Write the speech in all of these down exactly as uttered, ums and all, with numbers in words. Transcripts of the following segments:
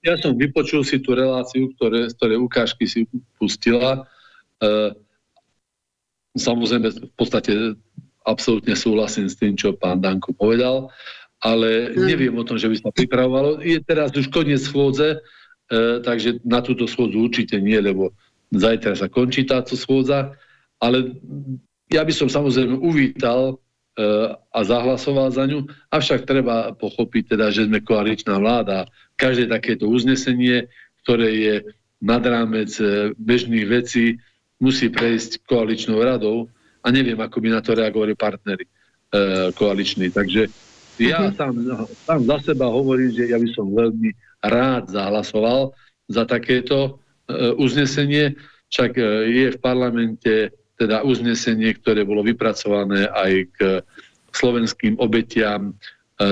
ja som vypočul si tú reláciu, ktoré, z ktorej ukážky si pustila. E, samozrejme, v podstate absolútne súhlasím s tým, čo pán Danko povedal, ale mm. neviem o tom, že by sa pripravovalo. Je teraz už koniec schôdze, e, takže na túto schôdzu určite nie, lebo zajtra sa končí táto schôdza, ale ja by som samozrejme uvítal a zahlasoval za ňu. Avšak treba pochopiť teda, že sme koaličná vláda. Každé takéto uznesenie, ktoré je nad rámec bežných vecí, musí prejsť koaličnou radou a neviem, ako by na to reagovali partneri e, koaliční. Takže ja uh-huh. sám, sám za seba hovorím, že ja by som veľmi rád zahlasoval za takéto e, uznesenie. Však e, je v parlamente teda uznesenie, ktoré bolo vypracované aj k slovenským obetiam e,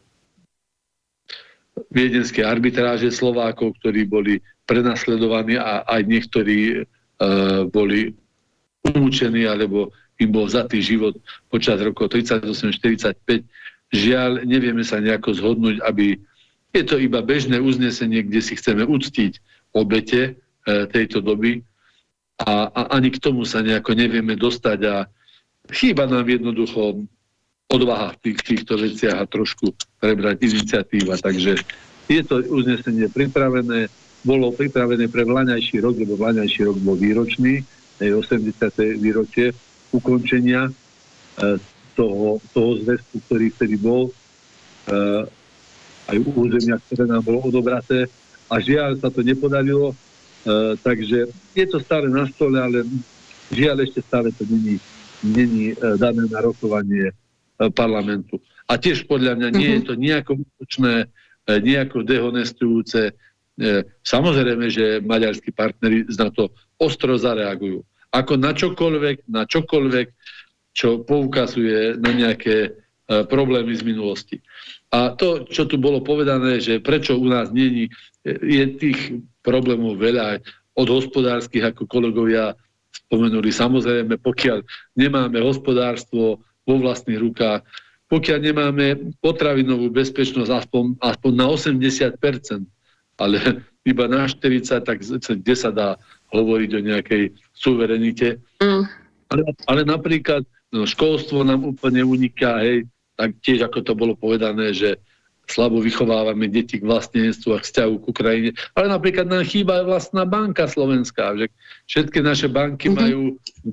viedenskej arbitráže Slovákov, ktorí boli prenasledovaní a aj niektorí e, boli umúčení, alebo im bol vzatý život počas rokov tridsaťosem štyridsaťpäť. Žiaľ, nevieme sa nejako zhodnúť, aby je to iba bežné uznesenie, kde si chceme uctiť obete e, tejto doby, A, a ani k tomu sa nejako nevieme dostať a chýba nám jednoducho odvaha v tých, týchto veciach a trošku prebrať iniciatíva. Takže je to uznesenie pripravené, bolo pripravené pre vlaňajší rok, lebo vlaňajší rok bol výročný, osemdesiate výročie ukončenia e, toho, toho zväzku, ktorý vtedy bol, e, aj územia, ktoré nám bolo odobraté. A žiaľ sa to nepodarilo. Uh, takže je to stále na stole, ale žiaľ ešte stále to není, není uh, dané na rokovanie uh, parlamentu. A tiež podľa mňa nie je to nejako útočné, uh, nejako dehonestujúce. Uh, samozrejme, že maďarskí partneri na to ostro zareagujú. Ako na čokoľvek, na čokoľvek, čo poukazuje na nejaké uh, problémy z minulosti. A to, čo tu bolo povedané, že prečo u nás není, je tých problémov veľa, od hospodárskych, ako kolegovia spomenuli. Samozrejme, pokiaľ nemáme hospodárstvo vo vlastných rukách, pokiaľ nemáme potravinovú bezpečnosť aspoň, aspoň na osemdesiat percent, ale iba na štyridsať, tak kde sa dá hovoriť o nejakej suverenite. Mm. Ale, ale napríklad no, školstvo nám úplne uniká, hej, tak tiež ako to bolo povedané, že slabo vychovávame deti k vlastníctvu a k vzťahu k Ukrajine. Ale napríklad nám chýba vlastná banka slovenská, že všetky naše banky mm-hmm. majú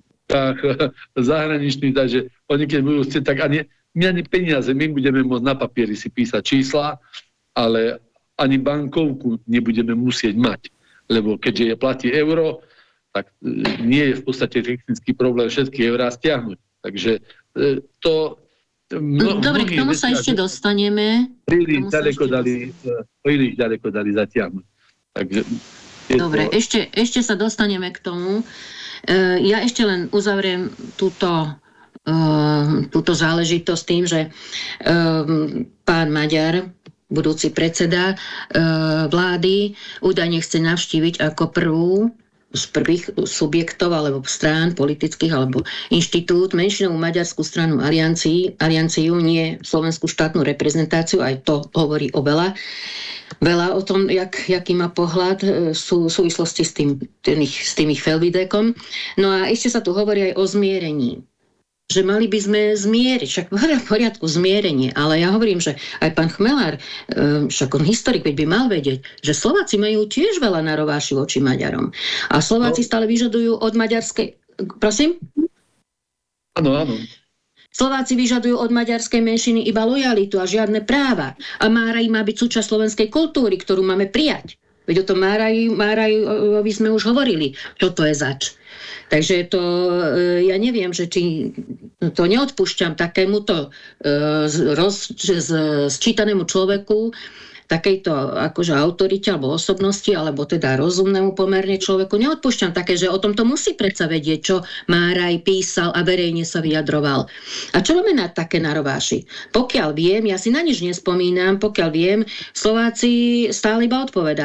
zahraničný, takže oni keď budú chcieť, tak ani, ani peniaze, my budeme môcť na papieri si písať čísla, ale ani bankovku nebudeme musieť mať, lebo keďže je platí euro, tak nie je v podstate technický problém všetky eurá stiahnuť. Takže to No, Dobre, k tomu sa ešte dostaneme. Príliš ďaleko, dali, príliš ďaleko dali zatiahnuť. Takže Dobre, to... ešte, ešte sa dostaneme k tomu. Uh, ja ešte len uzavriem túto, uh, túto záležitosť tým, že uh, pán Maďar, budúci predseda uh, vlády, údajne chce navštíviť ako prvú z prvých subjektov alebo strán politických alebo inštitút menšinovú maďarskú stranu Aliancii, Alianciu, nie slovenskú štátnu reprezentáciu, aj to hovorí o veľa. Veľa o tom, jak, jaký má pohľad sú v súvislosti s tým, tým, s tým ich Felvidekom. No a ešte sa tu hovorí aj o zmierení. Že mali by sme zmieriť, však v poriadku zmierenie, ale ja hovorím, že aj pán Chmelár, však on historik, veď by mal vedieť, že Slováci majú tiež veľa narováši voči Maďarom. A Slováci no. stále vyžadujú od maďarskej... Prosím? Áno, áno. Slováci vyžadujú od maďarskej menšiny iba lojalitu a žiadne práva. A Máraj má byť súčasť slovenskej kultúry, ktorú máme prijať. Veď o tom Márajovi Máraj, sme už hovorili, čo to je zač. Takže to, ja neviem, že či to neodpúšťam takémuto roz, sčítanému človeku, takejto akože autorite alebo osobnosti, alebo teda rozumnému pomerne človeku, neodpúšťam také, že o tomto musí predsa vedieť, čo Máraj písal a verejne sa vyjadroval. A čo máme na také narováši? Pokiaľ viem, ja si na nič nespomínam, pokiaľ viem, Slováci stále iba odpovedali.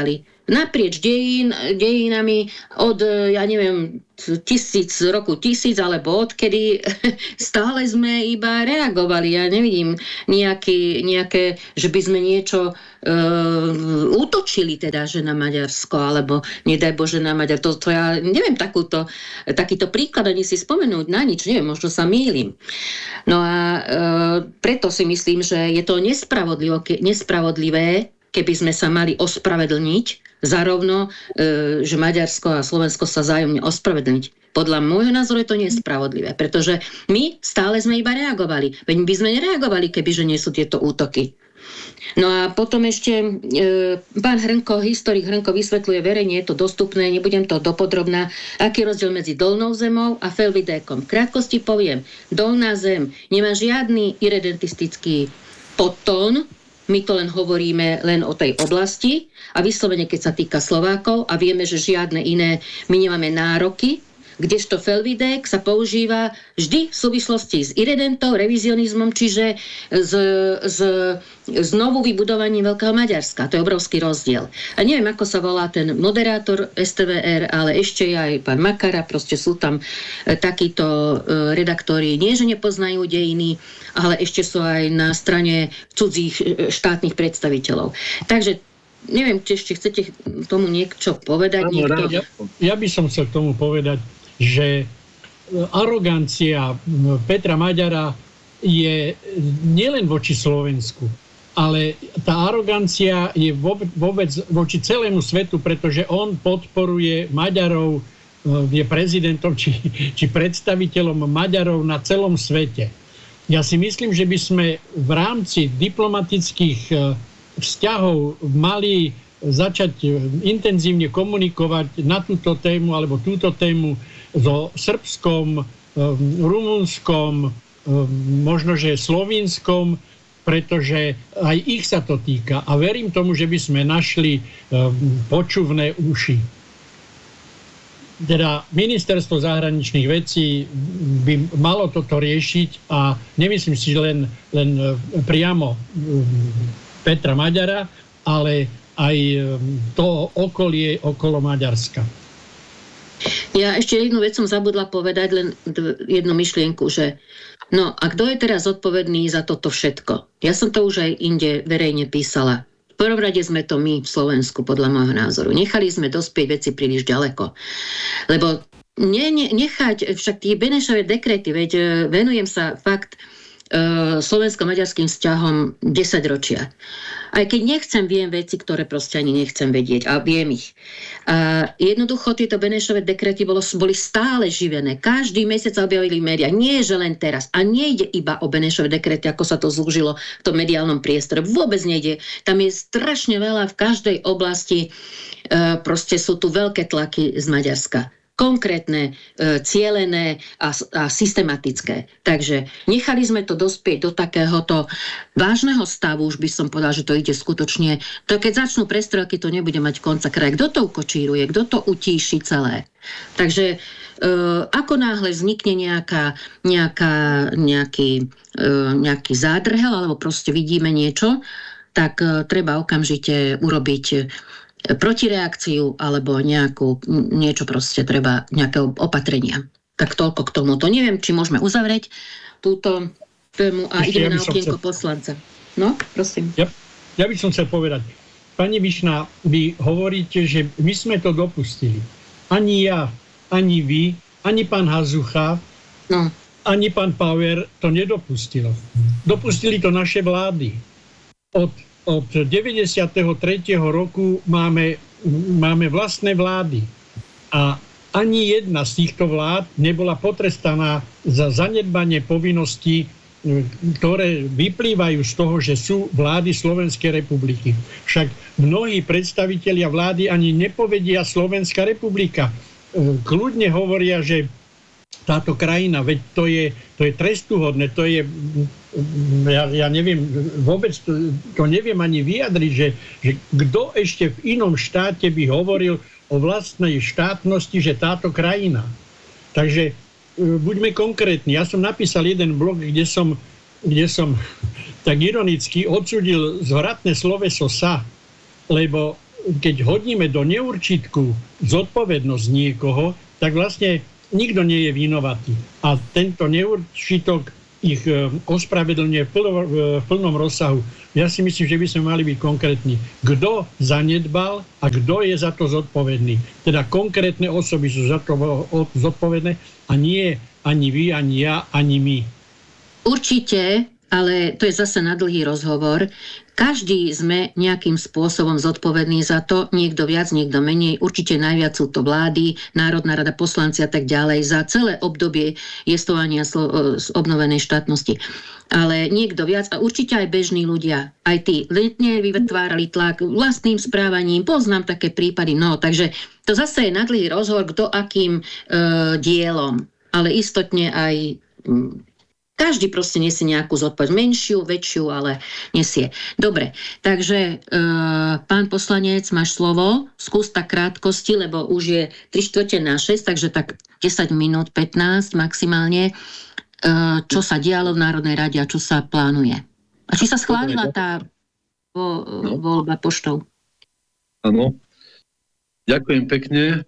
naprieč dejín, dejinami od, ja neviem, tisíc, roku tisíc, alebo odkedy stále sme iba reagovali. Ja nevidím nejaký, nejaké, že by sme niečo uh, útočili teda, že na Maďarsko, alebo nedaj Bože na Maďar. To, to ja neviem takúto, takýto príklad ani si spomenúť na nič, neviem, možno sa mýlim. No a uh, preto si myslím, že je to nespravodlivé, keby sme sa mali ospravedlniť zarovno, e, že Maďarsko a Slovensko sa vzájomne ospravedlniť. Podľa môjho názoru je to nespravodlivé, pretože my stále sme iba reagovali. Veď by sme nereagovali, kebyže nie sú tieto útoky. No a potom ešte e, pán Hrnko, historik Hrnko vysvetľuje verejne, je to dostupné, nebudem to dopodrobná, aký je rozdiel medzi dolnou zemou a felvidékom. V krátkosti poviem, dolná zem nemá žiadny irredentistický podtón, my to len hovoríme len o tej oblasti a vyslovene, keď sa týka Slovákov a vieme, že žiadne iné, my nemáme nároky, kdežto felvidék sa používa vždy v súvislosti s irredentou, revizionizmom, čiže s, s znovu vybudovaním Veľkého Maďarska. To je obrovský rozdiel. A neviem, ako sa volá ten moderátor es té vé er, ale ešte je aj pán Makara, proste sú tam takíto redaktori, nie že nepoznajú dejiny, ale ešte sú aj na strane cudzích štátnych predstaviteľov. Takže neviem, či ešte chcete tomu niečo povedať. Áno, niekto... ja, ja by som chcel k tomu povedať, že arogancia Petra Maďara je nielen voči Slovensku, ale tá arogancia je vôbec voči celému svetu, pretože on podporuje Maďarov, je prezidentom či, či predstaviteľom Maďarov na celom svete. Ja si myslím, že by sme v rámci diplomatických vzťahov mali začať intenzívne komunikovať na túto tému alebo túto tému so Srbskom, Rumunskom, možno že Slovinskom, pretože aj ich sa to týka. A verím tomu, že by sme našli počúvne uši. Teda ministerstvo zahraničných vecí by malo toto riešiť a nemyslím si len, len priamo Petra Maďara, ale aj to okolie okolo Maďarska. Ja ešte jednu vec som zabudla povedať, len jednu myšlienku, že no a kto je teraz zodpovedný za toto všetko? Ja som to už aj inde verejne písala. V prvom rade sme to my v Slovensku, podľa môjho názoru. Nechali sme dospieť veci príliš ďaleko. Lebo ne, ne, nechať však tie Benešové dekrety, veď venujem sa fakt slovensko-maďarským vzťahom desaťročia. Aj keď nechcem, viem veci, ktoré proste ani nechcem vedieť a viem ich. A jednoducho tieto Benešové dekrety bolo, boli stále živené. Každý mesiac sa objavili v médiách. Nie, že len teraz. A nejde iba o Benešové dekrety, ako sa to zúžilo v tom mediálnom priestore. Vôbec nejde. Tam je strašne veľa v každej oblasti. E, proste sú tu veľké tlaky z Maďarska. Konkrétne, e, cielené a, a systematické. Takže nechali sme to dospieť do takéhoto vážneho stavu, už by som povedal, že to ide skutočne. To keď začnú prestrelky, to nebude mať konca kraja. Kto to ukočíruje? Kto to utíši celé? Takže e, ako náhle vznikne nejaká, nejaká, nejaký, e, nejaký zádrhel, alebo proste vidíme niečo, tak e, treba okamžite urobiť protireakciu alebo nejakú, niečo proste treba, nejaké opatrenia. Tak toľko k tomu. To neviem, či môžeme uzavrieť túto tému a ešte ideme ja na okienko chcel... poslanca. No, prosím. Ja, ja by som chcel povedať. Pani Višná, vy hovoríte, že my sme to dopustili. Ani ja, ani vy, ani pán Hazucha, no. ani pán Power to nedopustilo. Dopustili to naše vlády. Od Od deväťdesiateho tretieho roku máme, máme vlastné vlády. A ani jedna z týchto vlád nebola potrestaná za zanedbanie povinností, ktoré vyplývajú z toho, že sú vlády Slovenskej republiky. Však mnohí predstavitelia vlády ani nepovedia Slovenská republika. Kľudne hovoria, že táto krajina, veď to je, to je trestuhodné, to je, ja, ja neviem, vôbec to, to neviem ani vyjadriť, že, že kto ešte v inom štáte by hovoril o vlastnej štátnosti, že táto krajina. Takže buďme konkrétni. Ja som napísal jeden blog, kde som, kde som tak ironicky odsudil zvratné sloveso sa, lebo keď hodíme do neurčitku zodpovednosť niekoho, tak vlastne nikto nie je vinovatý. A tento neurčitok ich ospravedlňuje v plnom rozsahu. Ja si myslím, že by sme mali byť konkrétni. Kto zanedbal a kto je za to zodpovedný. Teda konkrétne osoby sú za to zodpovedné a nie ani vy, ani ja, ani my. Určite, ale to je zase na dlhý rozhovor. Každý sme nejakým spôsobom zodpovedný za to, niekto viac, niekto menej. Určite najviac sú to vlády, Národná rada, poslanci a tak ďalej za celé obdobie jestvovania z obnovenej štátnosti. Ale niekto viac a určite aj bežní ľudia, aj tí letne vytvárali tlak vlastným správaním, poznám také prípady, no takže to zase je na dlhý rozhovor, kto akým e, dielom, ale istotne aj m, každý proste nesie nejakú zodpovednosť, menšiu, väčšiu, ale nesie. Dobre, takže e, pán poslanec, máš slovo, skús tak krátkosti, lebo už je tri štvrte na šesť, takže tak desať minút, pätnásť maximálne. Čo sa dialo v Národnej rade a čo sa plánuje. A či sa schválila tá vo, no. voľba poštou? Áno. Ďakujem pekne.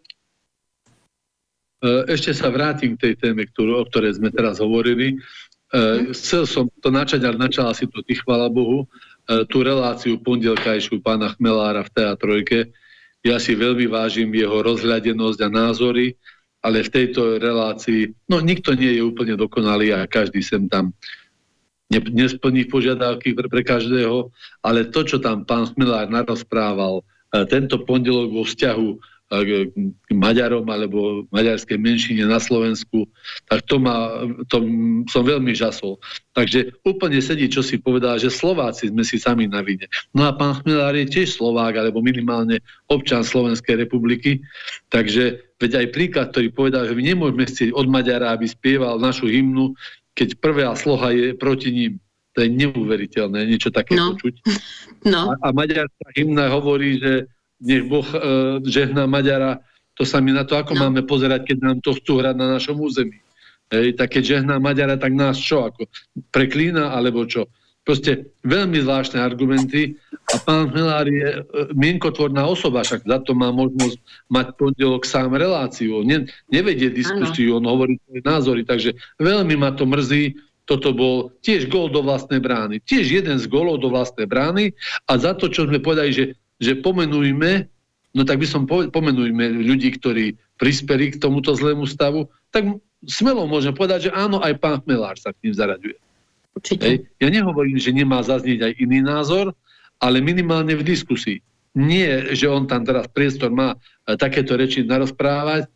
Ešte sa vrátim k tej téme, ktorú, o ktorej sme teraz hovorili. Hm. Chcel som to načať, ale načala si to ty, chvála Bohu, tú reláciu pondelkajšiu pána Chmelára v té á trojke. Ja si veľmi vážim jeho rozhľadenosť a názory, ale v tejto relácii, no nikto nie je úplne dokonalý a každý sem tam ne, nesplní požiadavky pre, pre každého, ale to, čo tam pán Chmelár narozprával tento pondelok vo vzťahu k Maďarom alebo maďarskej menšine na Slovensku, tak to, ma, to som veľmi žasol. Takže úplne sedí, čo si povedal, že Slováci sme si sami na vine. No a pán Chmelár je tiež Slovák, alebo minimálne občan Slovenskej republiky, takže veď aj príklad, ktorý povedal, že my nemôžeme chcieť od Maďara, aby spieval našu hymnu, keď prvá sloha je proti ním. To je neuveriteľné, niečo také no. počuť. No. A, a maďarská hymna hovorí, že nech Boh e, žehná Maďara, to sa mi na to, ako no. máme pozerať, keď nám to chcú hrať na našom území. Hej, tak keď žehná Maďara, tak nás čo? Ako preklína, alebo čo? Proste veľmi zvláštne argumenty a pán Chmelár je e, mienkotvorná osoba, však za to má možnosť mať pondelok sám reláciu. Ne, nevedie diskusiu, on hovorí svoje názory, takže veľmi ma to mrzí. Toto bol tiež gól do vlastnej brány. Tiež jeden z gólov do vlastnej brány a za to, čo sme povedali, že že pomenujme, no tak by som pomenujme ľudí, ktorí prispeli k tomuto zlému stavu, tak smelo môžem povedať, že áno, aj pán Chmelár sa k ním zaraďuje. Hej. Ja nehovorím, že nemá zaznieť aj iný názor, ale minimálne v diskusii. Nie, že on tam teraz priestor má takéto reči narozprávať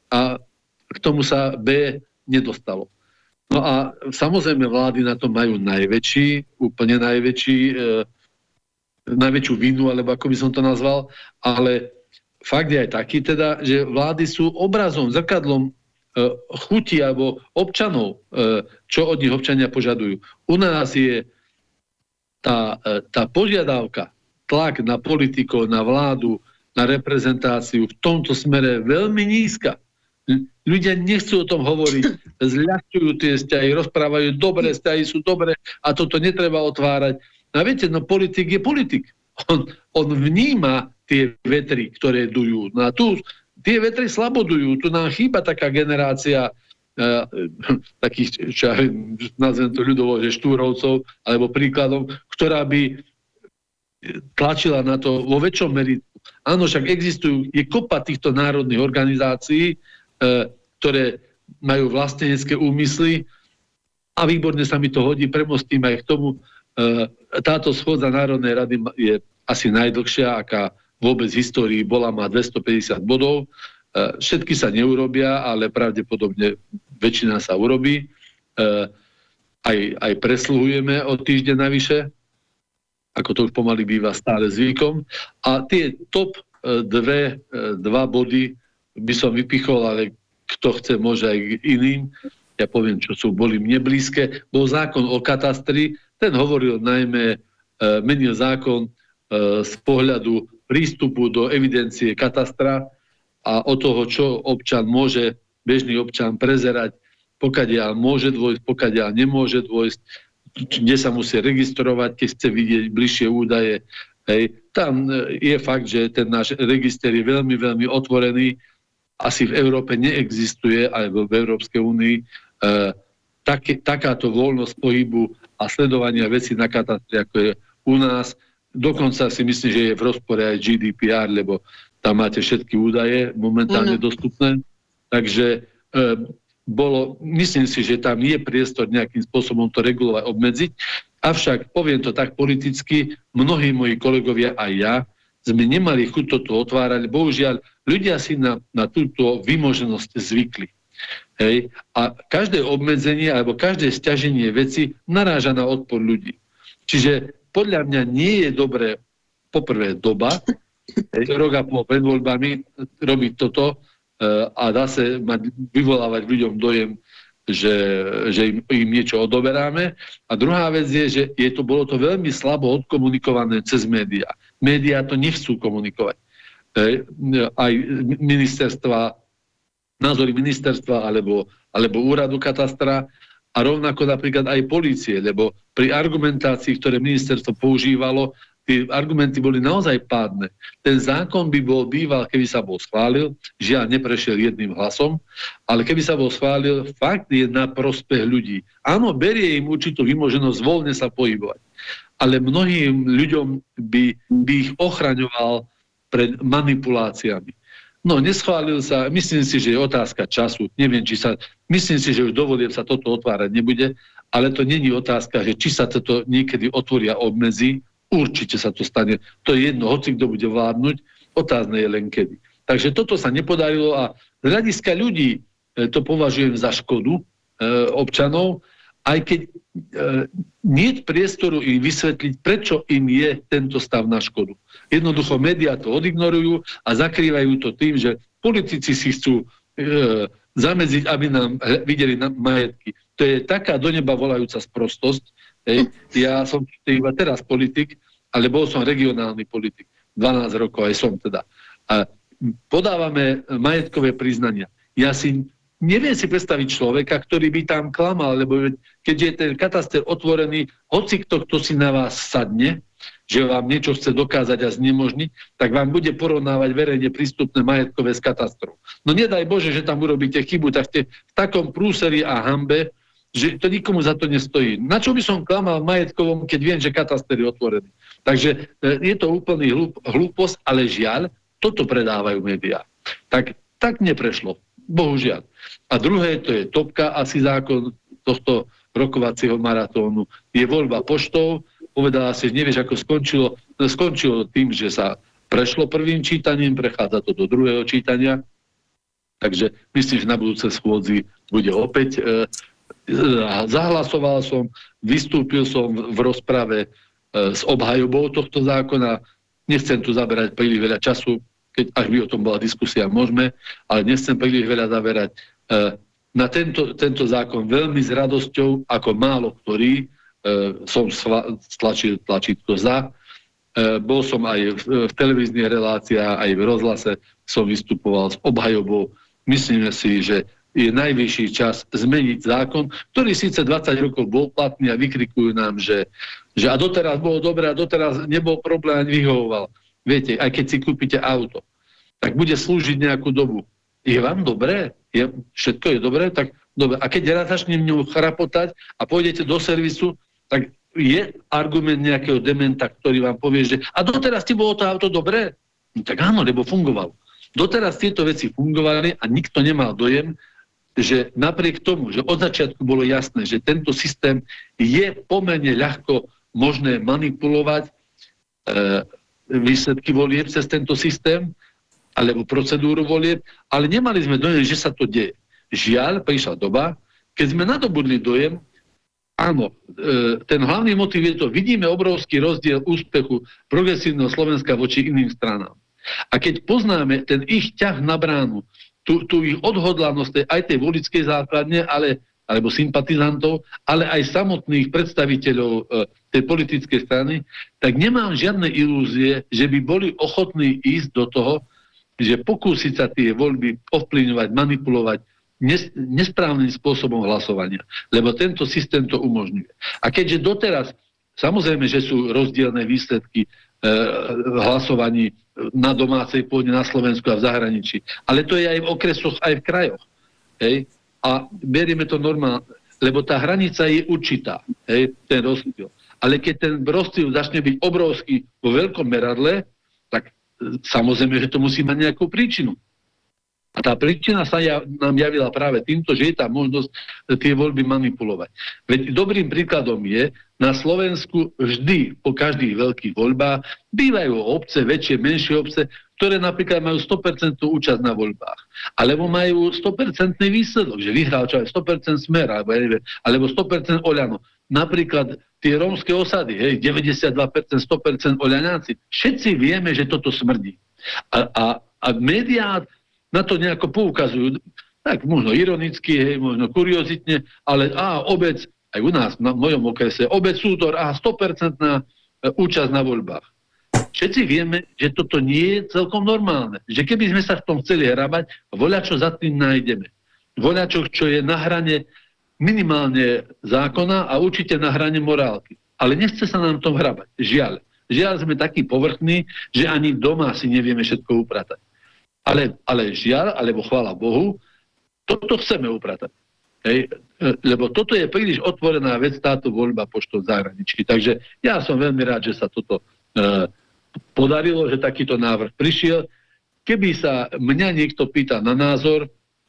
a k tomu sa B nedostalo. No a samozrejme vlády na to majú najväčší, úplne najväčší e, najväčšiu vinu, alebo ako by som to nazval, ale fakt je aj taký teda, že vlády sú obrazom, zrkadlom e, chuti alebo občanov, e, čo od nich občania požadujú. U nás je tá, e, tá požiadavka, tlak na politikov, na vládu, na reprezentáciu v tomto smere veľmi nízka. Ľudia nechcú o tom hovoriť, zľahčujú tie vzťahy, rozprávajú, dobré vzťahy sú dobré a toto netreba otvárať. A viete, no politik je politik. On, on vníma tie vetry, ktoré dujú. No a tu tie vetry slabodujú. Tu nám chýba taká generácia uh, takých, čo ja nazvem to ľudovo, že štúrovcov, alebo príkladom, ktorá by tlačila na to vo väčšom meritku. Áno, však existujú, je kopa týchto národných organizácií, uh, ktoré majú vlastenecké úmysly a výborne sa mi to hodí, premostím aj k tomu. Táto schôdza Národnej rady je asi najdlhšia, aká vôbec v histórii bola, má dvestopäťdesiat bodov. Všetky sa neurobia, ale pravdepodobne väčšina sa urobí. Aj, aj presluhujeme o týždeň navyše, ako to už pomaly býva stále zvykom. A tie top dve, dva body by som vypichol, ale kto chce, môže aj k iným. Ja poviem, čo sú, boli mne blízke. Bol zákon o katastri. Ten hovoril najmä, e, menil zákon e, z pohľadu prístupu do evidencie katastra a od toho, čo občan môže, bežný občan prezerať, pokiaľ môže dôjsť, pokiaľ nemôže dôjsť, kde sa musí registrovať, keď chce vidieť bližšie údaje, Hej. Tam je fakt, že ten náš register je veľmi, veľmi otvorený. Asi v Európe neexistuje, alebo v Európskej únii, e, tak, takáto voľnosť pohybu a sledovania vecí na katastri, ako je u nás. Dokonca si myslím, že je v rozpore aj G D P R, lebo tam máte všetky údaje momentálne ano. dostupné. Takže e, bolo, myslím si, že tam je priestor nejakým spôsobom to regulovať, obmedziť. Avšak, poviem to tak politicky, mnohí moji kolegovia aj ja sme nemali chuť toto otvárať. Bohužiaľ, ľudia si na, na túto vymoženosť zvykli. Hej? A každé obmedzenie alebo každé sťaženie veci naráža na odpor ľudí. Čiže podľa mňa nie je dobré poprvé doba, hej, rok a pol pred voľbami robiť toto e, a dá sa mať, vyvolávať ľuďom dojem, že, že im, im niečo odoberáme. A druhá vec je, že je to, bolo to veľmi slabo odkomunikované cez médiá. Médiá to nechcú komunikovať. E, aj ministerstva, názory ministerstva alebo, alebo úradu katastra a rovnako napríklad aj polície, lebo pri argumentácii, ktoré ministerstvo používalo, tie argumenty boli naozaj pádne. Ten zákon by bol býval, keby sa bol schválil, žiaľ neprešiel jedným hlasom, ale keby sa bol schválil, fakt je na prospech ľudí. Áno, berie im určitú vymoženosť voľne sa pohybovať, ale mnohým ľuďom by, by ich ochraňoval pred manipuláciami. No, neschválil sa, myslím si, že je otázka času, neviem, či sa, myslím si, že už dovolieb sa toto otvárať nebude, ale to není otázka, že či sa toto niekedy otvorí a obmedzí. Určite sa to stane. To je jedno, hoci kto bude vládnuť, otázne je len kedy. Takže toto sa nepodarilo a z hľadiska ľudí e, to považujem za škodu e, občanov, aj keď e, nie je priestoru im vysvetliť, prečo im je tento stav na škodu. Jednoducho médiá to odignorujú a zakrývajú to tým, že politici si chcú e, zamedziť, aby nám videli na majetky. To je taká do neba volajúca sprostosť. Hej. Ja som iba teraz politik, ale bol som regionálny politik. dvanásť rokov aj som teda. A podávame majetkové priznania. Ja si neviem si predstaviť človeka, ktorý by tam klamal, lebo keďže je ten kataster otvorený, hoci kto, kto si na vás sadne, že vám niečo chce dokázať a znemožniť, tak vám bude porovnávať verejne prístupné majetkové s katastrom. No nedaj Bože, že tam urobíte chybu, tak ste v takom prúseri a hanbe, že to nikomu za to nestojí. Na čo by som klamal majetkovom, keď viem, že kataster je otvorený? Takže je to úplný hlúp, hlúposť, ale žiaľ, toto predávajú médiá. Tak, tak neprešlo. Bohužiaľ. A druhé, to je topka, asi zákon tohto rokovacieho maratónu. Je voľba poštou. Povedala si, že nevieš, ako skončilo. Skončilo tým, že sa prešlo prvým čítaním, prechádza to do druhého čítania. Takže myslím, že na budúce schôdzi bude opäť e, zahlasoval som, vystúpil som v rozprave s obhajobou tohto zákona. Nechcem tu zaberať príliš veľa času, keď až by o tom bola diskusia, môžeme, ale nechcem príliš veľa zaberať. Na tento, tento zákon veľmi s radosťou, ako málo ktorý, som stlačil tlačítko za. Bol som aj v, v televíznych reláciách, aj v rozhlase som vystupoval s obhajobou. Myslíme si, že je najvyšší čas zmeniť zákon, ktorý síce dvadsať rokov bol platný a vykrikujú nám, že, že a doteraz bolo dobré a doteraz nebol problém ani vyhovoval. Viete, aj keď si kúpite auto, tak bude slúžiť nejakú dobu. Je vám dobré? Je, všetko je dobré? Tak dobre. A keď raz začne v ňu chrapotať a pôjdete do servisu, tak je argument nejakého dementa, ktorý vám povie, že a doteraz ti bolo to auto dobré? No, tak áno, lebo fungovalo. Doteraz tieto veci fungovali a nikto nemal dojem, že napriek tomu, že od začiatku bolo jasné, že tento systém je pomerne ľahko možné manipulovať e, výsledky volieb cez tento systém, alebo procedúru volieb, ale nemali sme dojem, že sa to deje. Žiaľ, prišla doba, keď sme nadobudli dojem, áno, e, ten hlavný motiv je to, vidíme obrovský rozdiel úspechu progresívneho Slovenska voči iným stranám. A keď poznáme ten ich ťah na bránu, tú, tú ich odhodlanosť aj tej voličskej základne, ale, alebo sympatizantov, ale aj samotných predstaviteľov e, tej politickej strany, tak nemám žiadne ilúzie, že by boli ochotní ísť do toho, že pokúsiť sa tie voľby ovplyvňovať, manipulovať nes, nesprávnym spôsobom hlasovania. Lebo tento systém to umožňuje. A keďže doteraz, samozrejme, že sú rozdielne výsledky hlasovaní na domácej pôde na Slovensku a v zahraničí. Ale to je aj v okresoch, aj v krajoch. Hej? A berieme to normálne, lebo tá hranica je určitá, hej? Ten rozdiel. Ale keď ten rozdiel začne byť obrovský vo veľkom meradle, tak samozrejme, že to musí mať nejakú príčinu. A tá príčina sa ja, nám javila práve týmto, že je tá možnosť tie voľby manipulovať. Veď dobrým príkladom je, na Slovensku vždy po každých veľkých voľbách bývajú obce, väčšie, menšie obce, ktoré napríklad majú sto percent účasť na voľbách. Alebo majú sto percent výsledok, že vyhral čo aj sto percent Smer, alebo, alebo sto percent Oľano. Napríklad tie rómske osady, hej, deväťdesiatdva percent, sto percent Oľaňáci. Všetci vieme, že toto smrdí. A, a, a médiá na to nejako poukazujú, tak možno ironicky, hej, možno kuriozitne, ale á, obec, aj u nás, na mojom okrese, obec Sútor, á, sto percent na e, účasť na voľbách. Všetci vieme, že toto nie je celkom normálne. Že keby sme sa v tom chceli hrabať, voľačo za tým nájdeme. Voľačo, čo je na hrane minimálne zákona a určite na hrane morálky. Ale nechce sa nám tom hrabať. Žiaľ. Žiaľ sme takí povrchní, že ani doma si nevieme všetko upratať. Ale, ale žiaľ, alebo chvála Bohu, toto chceme upratať. Hej? Lebo toto je príliš otvorená vec, táto voľba poštou v zahraničí. Takže ja som veľmi rád, že sa toto e, podarilo, že takýto návrh prišiel. Keby sa mňa niekto pýta na názor e,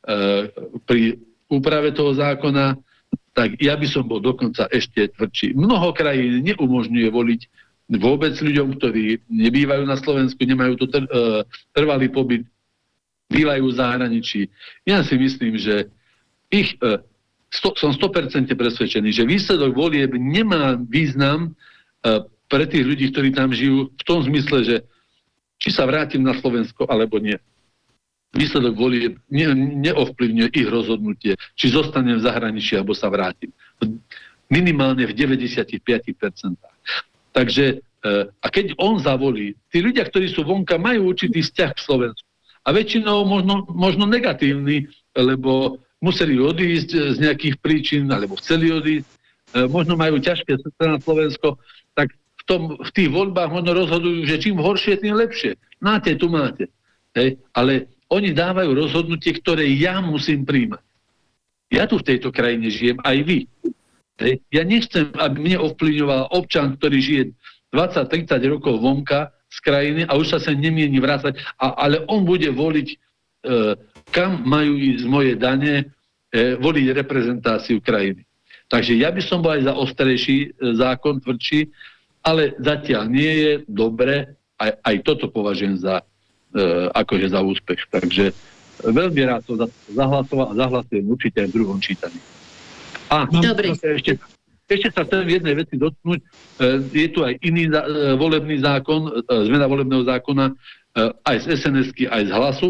pri úprave toho zákona, tak ja by som bol dokonca ešte tvrdší. Mnoho krajín neumožňuje voliť vôbec ľuďom, ktorí nebývajú na Slovensku, nemajú tu tr- e, trvalý pobyt, bývajú v zahraničí. Ja si myslím, že ich, e, sto, som sto percent presvedčený, že výsledok volieb nemá význam e, pre tých ľudí, ktorí tam žijú, v tom zmysle, že či sa vrátim na Slovensko, alebo nie. Výsledok volieb ne, neovplyvňuje ich rozhodnutie, či zostanem v zahraničí, alebo sa vrátim. Minimálne v deväťdesiatpäť percent. Takže, e, a keď on zavolí, tí ľudia, ktorí sú vonka, majú určitý vzťah k Slovensku. A väčšinou možno, možno negatívny, lebo museli odísť z nejakých príčin, alebo chceli odísť, e, možno majú ťažké srdce na Slovensko, tak v, tom, v tých voľbách možno rozhodujú, že čím horšie, tým lepšie. Máte, tu máte. Hej? Ale oni dávajú rozhodnutie, ktoré ja musím príjmať. Ja tu v tejto krajine žijem, aj vy. Hej? Ja nechcem, aby mne ovplyvňoval občan, ktorý žije dvadsať tridsať rokov vonka z krajiny a už sa sa nemieni vrácať, a, ale on bude voliť, e, kam majú ísť moje dane, e, voliť reprezentáciu krajiny. Takže ja by som bol aj za ostrejší e, zákon, tvrdší, ale zatiaľ nie je dobre, aj, aj toto považujem za, e, akože za úspech. Takže veľmi rád to zahlasoval a zahlasujem určite aj v druhom čítaní. A Dobre. ešte... Ešte sa chcem v jednej veci dotknúť. Je tu aj iný volebný zákon, zmena volebného zákona, aj z es en esky, aj z Hlasu,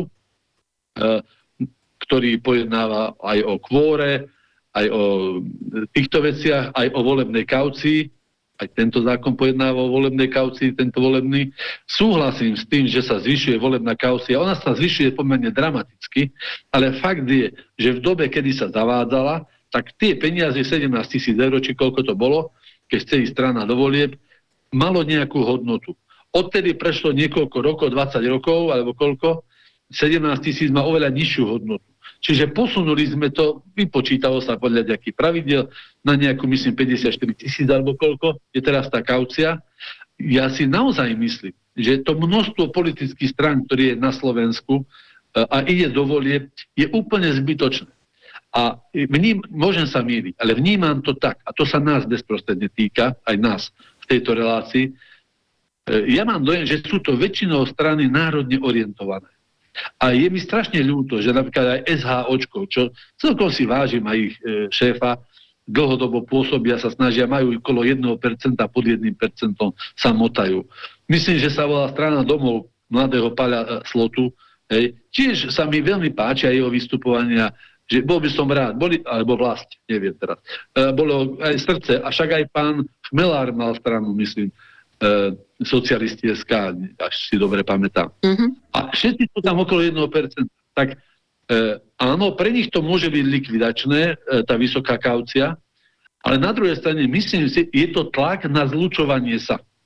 ktorý pojednáva aj o kvóre, aj o týchto veciach, aj o volebnej kaucii. Aj tento zákon pojednáva o volebnej kaucii, tento volebný. Súhlasím s tým, že sa zvyšuje volebná kaucia. Ona sa zvyšuje pomerne dramaticky, ale fakt je, že v dobe, kedy sa zavádzala, tak tie peniaze sedemnásť tisíc eur, či koľko to bolo, keď chce ísť strana do volieb, malo nejakú hodnotu. Odtedy prešlo niekoľko rokov, dvadsať rokov, alebo koľko, sedemnásť tisíc má oveľa nižšiu hodnotu. Čiže posunuli sme to, vypočítalo sa podľa nejakých pravidel, na nejakú, myslím, päťdesiatštyri tisíc, alebo koľko, je teraz tá kaucia. Ja si naozaj myslím, že to množstvo politických strán, ktoré je na Slovensku a ide do volieb, je úplne zbytočné. A vním, môžem sa mýliť, ale vnímam to tak, a to sa nás bezprostredne týka, aj nás v tejto relácii. Ja mám dojem, že sú to väčšinou strany národne orientované. A je mi strašne ľúto, že napríklad aj es há óčko, čo celkom si vážim aj ich šéfa, dlhodobo pôsobia, sa snažia, majú okolo jedno percento, pod jedným percentom sa motajú. Myslím, že sa volá strana Domov mladého Paľa Slotu. Hej. Tiež sa mi veľmi páčia jeho vystupovania, že bol by som rád, boli, alebo vlast, neviem teraz, e, bolo aj srdce, a však aj pán Chmelár mal stranu, myslím, e, socialisti es ká, až si dobre pamätám. Mm-hmm. A všetci sú tam okolo jedno percento. Tak e, áno, pre nich to môže byť likvidačné, e, tá vysoká kaucia, ale na druhej strane, myslím si, je to tlak na zlučovanie sa.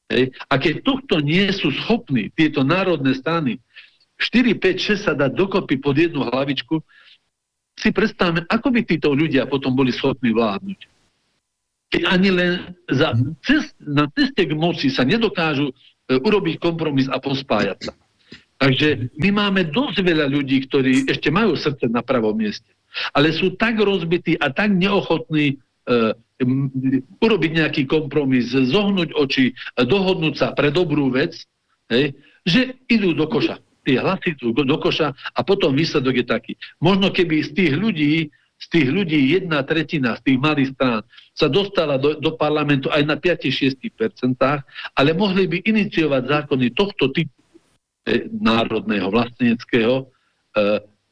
Hej. A keď tohto nie sú schopní, tieto národné strany, štyri, päť, šesť sa dať dokopy pod jednu hlavičku, si predstavme, ako by títo ľudia potom boli schopní vládnuť. Keď ani len za cest, na ceste k moci sa nedokážu e, urobiť kompromis a pospájať sa. Takže my máme dosť veľa ľudí, ktorí ešte majú srdce na pravom mieste, ale sú tak rozbití a tak neochotní e, m, urobiť nejaký kompromis, zohnúť oči, dohodnúť sa pre dobrú vec, hej, že idú do koša. Tie hlasy idú do koša a potom výsledok je taký. Možno keby z tých ľudí, z tých ľudí jedna tretina z tých malých strán sa dostala do, do parlamentu aj na päť až šesť percent, ale mohli by iniciovať zákony tohto typu e, národného, vlasteneckého, e,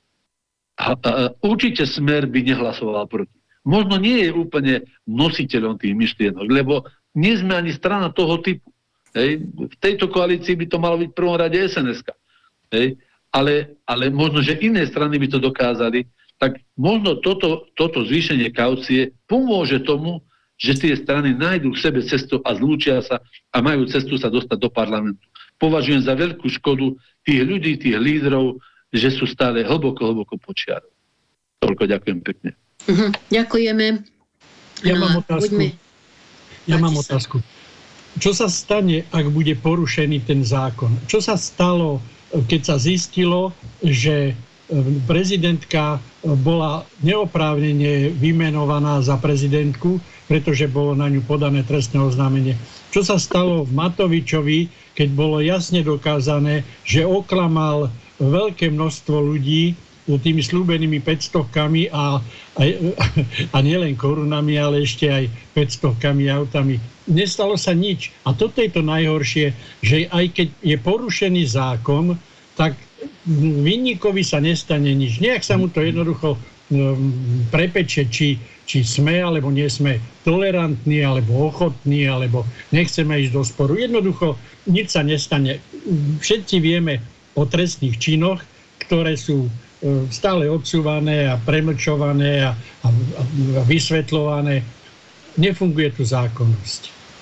a, a, určite Smer by nehlasoval proti. Možno nie je úplne nositeľom tých myšlienok, lebo nie sme ani strana toho typu. Hej. V tejto koalícii by to malo byť v prvom rade es en es ká. Hej. Ale, ale možno, že iné strany by to dokázali, tak možno toto, toto zvýšenie kaucie pomôže tomu, že tie strany nájdú k sebe cestu a zlúčia sa a majú cestu sa dostať do parlamentu. Považujem za veľkú škodu tých ľudí, tých lídrov, že sú stále hlboko, hlboko počiarov. Toľko, ďakujem pekne. Uh-huh, ďakujeme. Ja no, mám otázku. Buďme. Ja mám otázku. Čo sa stane, ak bude porušený ten zákon? Čo sa stalo, keď sa zistilo, že prezidentka bola neoprávnene vymenovaná za prezidentku, pretože bolo na ňu podané trestné oznámenie? Čo sa stalo v Matovičovi, keď bolo jasne dokázané, že oklamal veľké množstvo ľudí tými slúbenými päťstovkami a, a, a nielen korunami, ale ešte aj päťstovkami autami. Nestalo sa nič. A toto je to najhoršie, že aj keď je porušený zákon, tak vinníkovi sa nestane nič. Nejak sa mu to jednoducho um, prepeče, či, či sme alebo nie sme tolerantní, alebo ochotní, alebo nechceme ísť do sporu. Jednoducho nič sa nestane. Všetci vieme o trestných činoch, ktoré sú um, stále odsúvané a premlčované a, a, a vysvetľované. Nefunguje tu zákonnosť.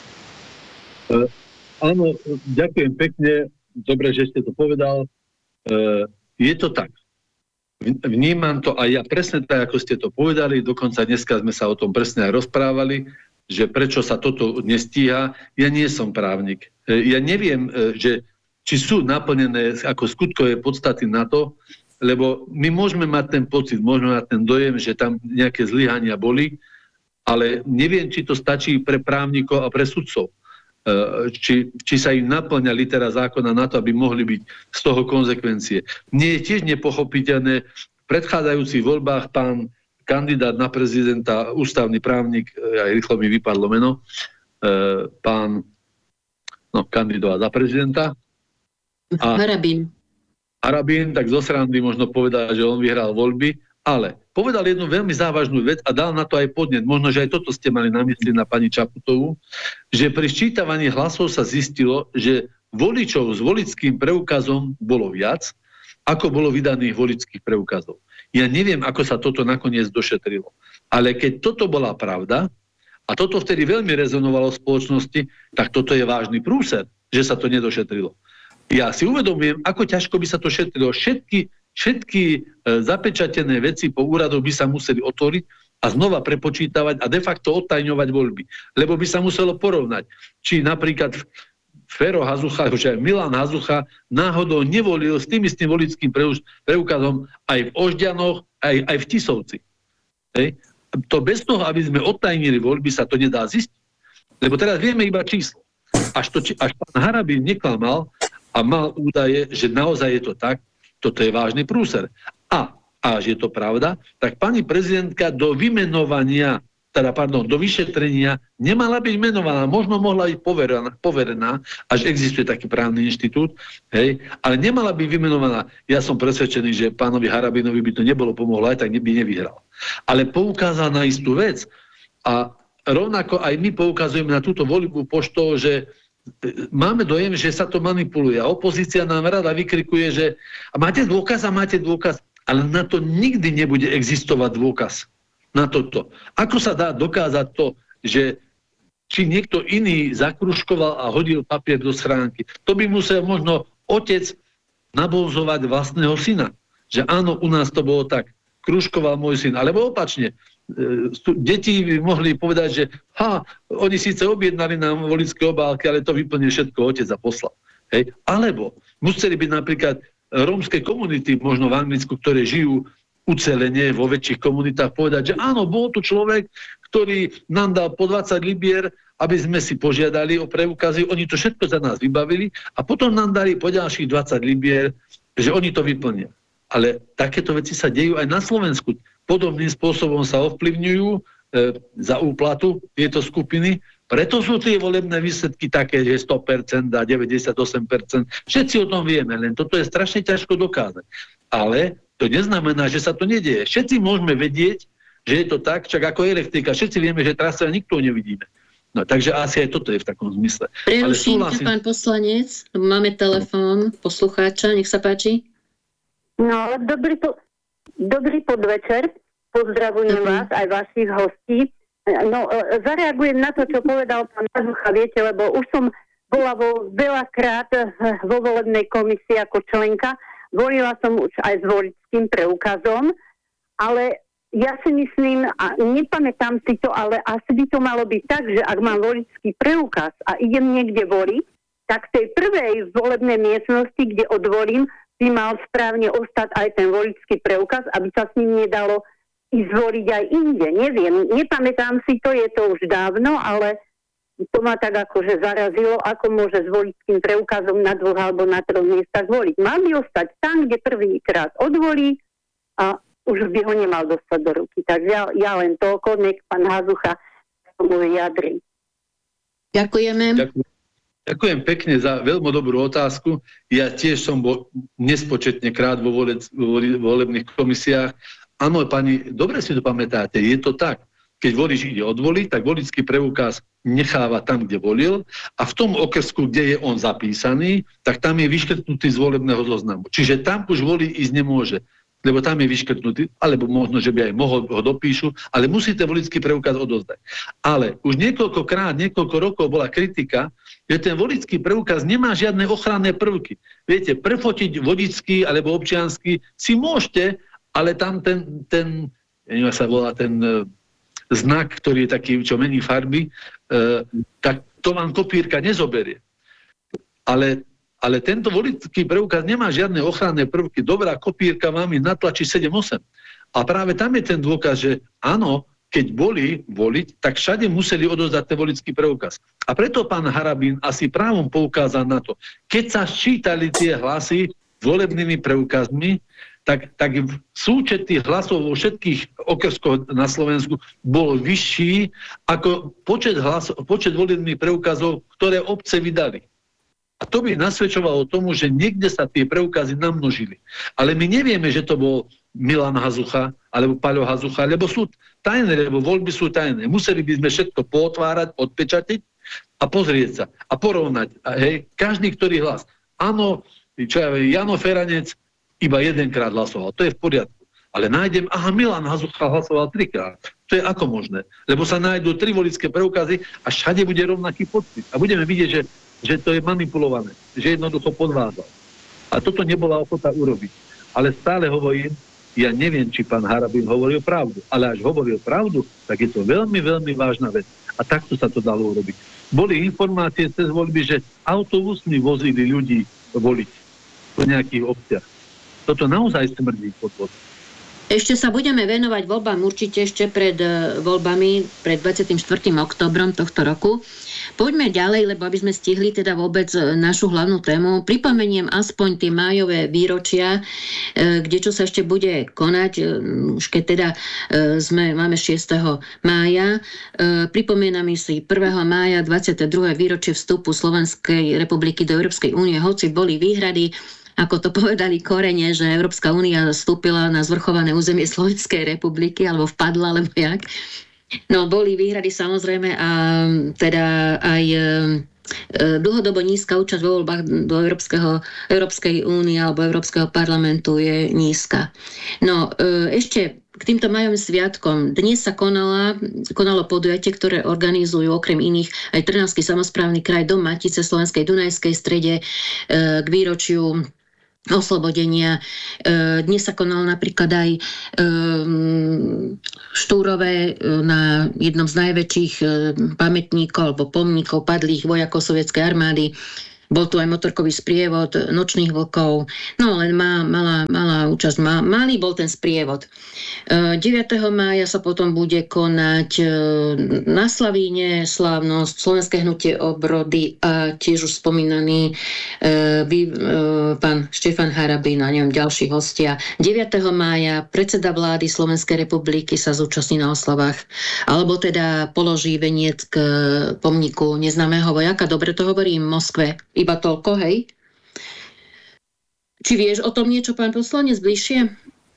Uh, áno, ďakujem pekne. Dobre, že ste to povedal. Uh, je to tak. Vnímam to aj ja presne tak, ako ste to povedali. Dokonca dneska sme sa o tom presne aj rozprávali, že prečo sa toto nestíha. Ja nie som právnik. Uh, ja neviem, uh, že, či sú naplnené ako skutkové podstaty na to, lebo my môžeme mať ten pocit, môžeme mať ten dojem, že tam nejaké zlyhania boli, ale neviem, či to stačí pre právnikov a pre sudcov. Či, či sa im naplňa litera zákona na to, aby mohli byť z toho konzekvencie. Nie je tiež nepochopiteľné, v predchádzajúcich voľbách pán kandidát na prezidenta, ústavný právnik, aj rýchlo mi vypadlo meno, pán no, kandidát za prezidenta. A Harabín. Harabín, tak zo srandy možno povedal, že on vyhral voľby, ale povedal jednu veľmi závažnú vec a dal na to aj podnet. Možno, že aj toto ste mali na mysli na pani Čaputovú, že pri ščítavaní hlasov sa zistilo, že voličov s voličským preukazom bolo viac, ako bolo vydaných voličských preukazov. Ja neviem, ako sa toto nakoniec došetrilo. Ale keď toto bola pravda, a toto vtedy veľmi rezonovalo v spoločnosti, tak toto je vážny prúser, že sa to nedošetrilo. Ja si uvedomujem, ako ťažko by sa to šetrilo. Všetky Všetky e, zapečatené veci po úradoch by sa museli otvoriť a znova prepočítavať a de facto odtajňovať voľby. Lebo by sa muselo porovnať, či napríklad Fero Hazucha, že Milan Hazucha náhodou nevolil s tým istým voličským preukazom aj v Ožďanoch, aj, aj v Tisovci. Hej. To bez toho, aby sme odtajnili voľby, sa to nedá zistiť. Lebo teraz vieme iba číslo. Až, to, až pán Harabín neklamal a mal údaje, že naozaj je to tak, toto je vážny prúser. A, a že je to pravda, tak pani prezidentka do vymenovania, teda pardon, do vyšetrenia nemala byť menovaná, možno mohla byť poverená, poverená, až existuje taký právny inštitút, hej, ale nemala byť vymenovaná. Ja som presvedčený, že pánovi Harabinovi by to nebolo pomohlo, aj tak by nevyhral. Ale poukázal na istú vec a rovnako aj my poukazujeme na túto voľbu poštou, že máme dojem, že sa to manipuluje. A opozícia nám rada vykrikuje, že a máte dôkaz a máte dôkaz, ale na to nikdy nebude existovať dôkaz. Na toto. Ako sa dá dokázať to, že či niekto iný zakruškoval a hodil papier do schránky. To by musel možno otec nabovzovať vlastného syna. Že áno, u nás to bolo tak. Kruškoval môj syn. Alebo opačne. Deti by mohli povedať, že ha, oni síce objednali nám voličské obálky, ale to vyplnil všetko otec a poslal. Hej. Alebo museli byť napríklad rómske komunity, možno v Anglicku, ktoré žijú ucelenie vo väčších komunitách, povedať, že áno, bol tu človek, ktorý nám dal po dvadsať libier, aby sme si požiadali o preukazy, oni to všetko za nás vybavili a potom nám dali po ďalších dvadsať libier, že oni to vyplnia. Ale takéto veci sa dejú aj na Slovensku. Podobným spôsobom sa ovplyvňujú e, za úplatu tieto skupiny. Preto sú tie volebné výsledky také, že sto percent a deväťdesiatosem percent. Všetci o tom vieme, len toto je strašne ťažko dokázať. Ale to neznamená, že sa to nedieje. Všetci môžeme vedieť, že je to tak, čak ako elektrika. Všetci vieme, že teraz sa nikto nevidíme. No, takže asi aj toto je v takom zmysle. Preruším ťa, pán poslanec. Máme telefón poslucháča. Nech sa páči. No, dobrý, po, dobrý podvečer. Pozdravujem uh-huh. vás, aj vašich hostí. No, zareagujem na to, čo povedal pán Hazucha, viete, lebo už som bola vo, veľakrát vo volebnej komisii ako členka. Volila som už aj s voličským preukazom, ale ja si myslím, a nepamätám si to, ale asi by to malo byť tak, že ak mám voličský preukaz a idem niekde voliť, tak v tej prvej volebnej miestnosti, kde odvolím, by mal správne ostať aj ten voličský preukaz, aby sa s ním nedalo ísť voliť aj inde. Neviem, nepamätám si to, je to už dávno, ale to ma tak akože zarazilo, ako môže s voličským preukazom na dvoch alebo na troch miestach voliť. Mal by ostať tam, kde prvýkrát odvolí a už by ho nemal dostať do ruky. Takže ja, ja len toľko, nech pán Hazucha tomu vyjadri. Ďakujeme. Ďakujem. Ďakujem pekne za veľmi dobrú otázku. Ja tiež som bol nespočetne krát vo volebných komisiách. Áno, pani, dobre si to pamätáte, je to tak. Keď volič ide odvoliť, tak voličský preukaz necháva tam, kde volil a v tom okrsku, kde je on zapísaný, tak tam je vyškrtnutý z volebného zoznamu. Čiže tam už voliť ísť nemôže, lebo tam je vyškrtnutý, alebo možno, že by aj mohol, ho dopíšu, ale musíte voličský preukaz odozdať. Ale už niekoľkokrát, niekoľko rokov bola kritika, že ten voličský preukaz nemá žiadne ochranné prvky. Viete, prefotiť vodičský alebo občiansky si môžete, ale tam ten, ten neviem, sa volá ten e, znak, ktorý je taký, čo mení farby, e, tak to vám kopírka nezoberie. Ale, ale tento voličský preukaz nemá žiadne ochranné prvky. Dobrá kopírka vám ich natlačí sedem osem. A práve tam je ten dôkaz, že áno, keď boli voliť, tak všade museli odozdať ten voličský preukaz. A preto pán Harabín asi právom poukázal na to. Keď sa sčítali tie hlasy volebnými preukazmi, tak, tak súčet tých hlasov vo všetkých okrskoch na Slovensku bol vyšší ako počet, hlas, počet volebných preukazov, ktoré obce vydali. A to by nasvedčovalo tomu, že niekde sa tie preukazy namnožili. Ale my nevieme, že to bol Milan Hazucha alebo Paľo Hazucha, lebo sú tajné, lebo voľby sú tajné. Museli by sme všetko pootvárať, odpečatiť a pozrieť sa a porovnať. A hej, každý, ktorý hlas. Áno, čo ja viem, Jano Feranec iba jedenkrát hlasoval. To je v poriadku. Ale nájdem, aha, Milan Hazucha hlasoval trikrát. To je ako možné? Lebo sa nájdú tri voličské preukazy a všade bude rovnaký podpis. A budeme vidieť, že, že to je manipulované. Že jednoducho podvádzal. A toto nebola ochota urobiť. Ale stále hovorím, ja neviem, či pán Harabín hovoril pravdu. Ale až hovoril pravdu, tak je to veľmi, veľmi vážna vec. A takto sa to dalo urobiť. Boli informácie cez voľby, že autobusmi vozili ľudí voliť v nejakých obciach. Toto naozaj smrdí podvod. Ešte sa budeme venovať voľbám určite ešte pred voľbami, pred dvadsiatym štvrtým októbrom tohto roku. Poďme ďalej, lebo aby sme stihli teda vôbec našu hlavnú tému. Pripomeniem aspoň tie májové výročia, kde čo sa ešte bude konať, už keď teda sme, máme šiesteho mája. Pripomíname si prvého mája dvadsiate druhé výročie vstupu Slovenskej republiky do Európskej únie, hoci boli výhrady, ako to povedali korene, že Európska únia vstúpila na zvrchované územie Slovenskej republiky, alebo vpadla, alebo jak. No, boli výhrady samozrejme a teda aj e, dlhodobo nízka účasť vo voľbách do Európskeho, Európskej únie alebo Európskeho parlamentu je nízka. No, e, ešte k týmto majovým sviatkom. Dnes sa konala, konalo podujatie, ktoré organizujú okrem iných aj Trnavský samosprávny kraj, Dom Matice Slovenskej Dunajskej strede k výročiu oslobodenia. Dnes sa konalo napríklad aj štúrové na jednom z najväčších pamätníkov alebo pomníkov padlých vojakov sovietskej armády. Bol tu aj motorkový sprievod Nočných vlkov. No len má, malá, malá účasť. Má, malý bol ten sprievod. deviateho mája sa potom bude konať na Slavíne slávnosť Slovenské hnutie obrody a tiež už spomínaný vy, pán Štefan Harabín a neviem, ďalší hostia. deviateho mája predseda vlády Slovenskej republiky sa zúčastní na oslavách, alebo teda položí veniec k pomníku neznámeho vojaka. Dobre to hovorím, v Moskve. Iba toľko, hej? Či vieš o tom niečo, pán poslanec, bližšie?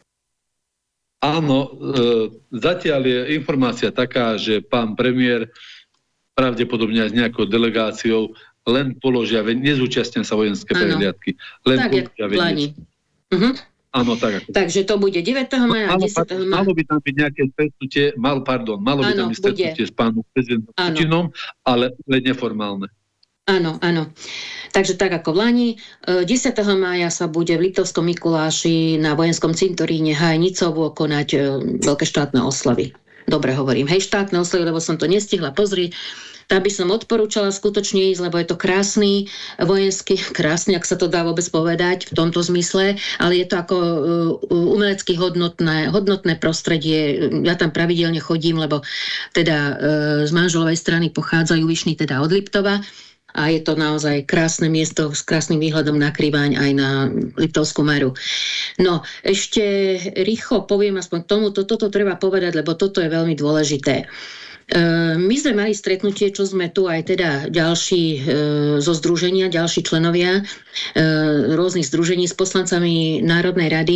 Áno, e, zatiaľ je informácia taká, že pán premiér pravdepodobne aj s nejakou delegáciou len položia, nezúčastnia sa vojenské prehliadky. Len tak, položia veniec. Uh-huh. Áno, tak. Ako. Takže to bude deviateho mája a desiateho mája. Malo by tam byť nejaké stretnutie, mal, pardon, malo by tam byť stretnutie s pánom prezidentom Putinom, ale len neformálne. Áno, áno. Takže tak ako v Lani, desiateho mája sa bude v Liptovskom Mikuláši na vojenskom cintoríne Hajnicovo konať veľké štátne oslavy. Dobre hovorím, hej, štátne oslavy, lebo som to nestihla pozrieť. Tam by som odporúčala skutočne ísť, lebo je to krásny vojenský, krásny, ak sa to dá vôbec povedať v tomto zmysle, ale je to ako umelecky hodnotné, hodnotné prostredie. Ja tam pravidelne chodím, lebo teda z manželovej strany pochádzajú vyšní teda od Liptova. A je to naozaj krásne miesto s krásnym výhľadom na Kriváň aj na Liptovskú Maru. No, ešte rýchlo poviem aspoň tomu, toto to treba povedať, lebo toto je veľmi dôležité. My sme mali stretnutie, čo sme tu aj teda ďalší zo združenia, ďalší členovia rôznych združení s poslancami Národnej rady,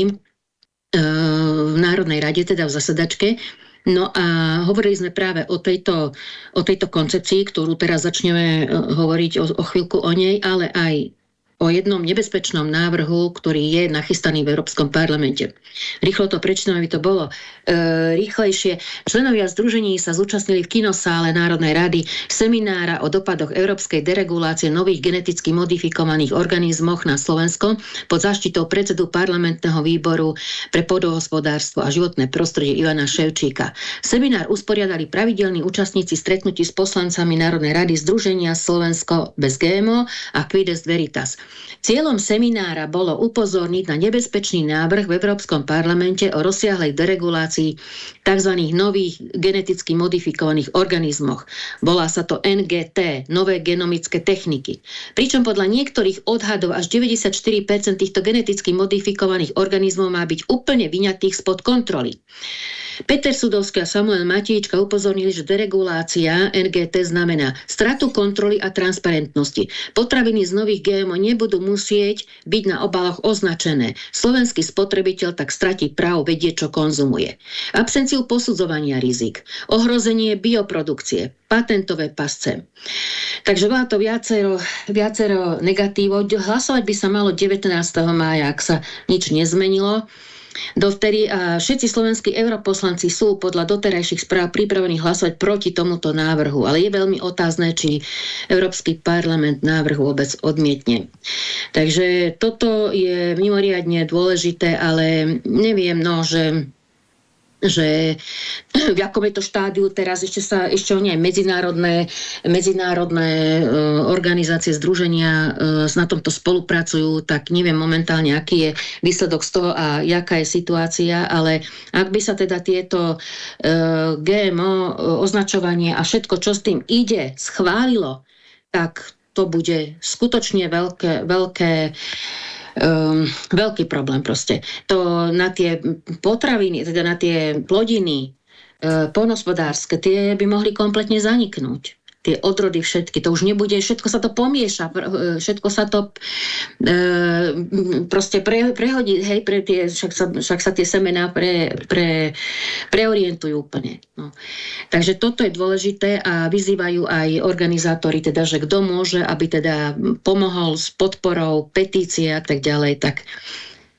v Národnej rade, teda v zasedačke. No a hovorili sme práve o tejto, o tejto koncepcii, ktorú teraz začneme hovoriť o, o chvíľku o nej, ale aj o jednom nebezpečnom návrhu, ktorý je nachystaný v Európskom parlamente. Rýchlo to prečítam, aby to bolo e, rýchlejšie. Členovia združení sa zúčastnili v kinosále Národnej rady seminára o dopadoch európskej deregulácie nových geneticky modifikovaných organizmoch na Slovensko pod záštitou predsedu parlamentného výboru pre pôdohospodárstvo a životné prostredie Ivana Ševčíka. Seminár usporiadali pravidelní účastníci stretnutí s poslancami Národnej rady Združenia Slovensko bez gé em ó a Fides Veritas. Cieľom seminára bolo upozorniť na nebezpečný návrh v Európskom parlamente o rozsiahlej deregulácii tzv. Nových geneticky modifikovaných organizmoch. Volá sa to en gé té, nové genomické techniky. Pričom podľa niektorých odhadov až deväťdesiatštyri percent týchto geneticky modifikovaných organizmov má byť úplne vyňatých spod kontroly. Peter Sudovský a Samuel Matíčka upozornili, že deregulácia en gé té znamená stratu kontroly a transparentnosti. Potraviny z nových gé em ó nebudú musieť byť na obaloch označené. Slovenský spotrebiteľ tak stratí právo vedieť, čo konzumuje. Absenciu posudzovania rizik, ohrozenie bioprodukcie, patentové pasce. Takže bola to viacero, viacero negatívov. Hlasovať by sa malo devätnásteho mája, ak sa nič nezmenilo. Dovtedy a všetci slovenskí europoslanci sú podľa doterajších správ pripravení hlasovať proti tomuto návrhu, ale je veľmi otázne, či Európsky parlament návrh vôbec odmietne. Takže toto je mimoriadne dôležité, ale neviem, no, že že v akom je to štádiu teraz, ešte sa ešte oni aj medzinárodné, medzinárodné organizácie, združenia na tomto spolupracujú, tak neviem momentálne, aký je výsledok z toho a jaká je situácia, ale ak by sa teda tieto gé em ó označovanie a všetko, čo s tým ide, schválilo, tak to bude skutočne veľké, veľké Um, veľký problém proste. To na tie potraviny, teda na tie plodiny uh, poľnohospodárske, tie by mohli kompletne zaniknúť. Tie odrody všetky, to už nebude, všetko sa to pomieša, všetko sa to e, proste pre, prehodí, hej, pre tie, však, sa, však sa tie semená pre, pre, preorientujú úplne. No. Takže toto je dôležité a vyzývajú aj organizátori, teda, že kto môže, aby teda pomohol s podporou, petície a tak ďalej, tak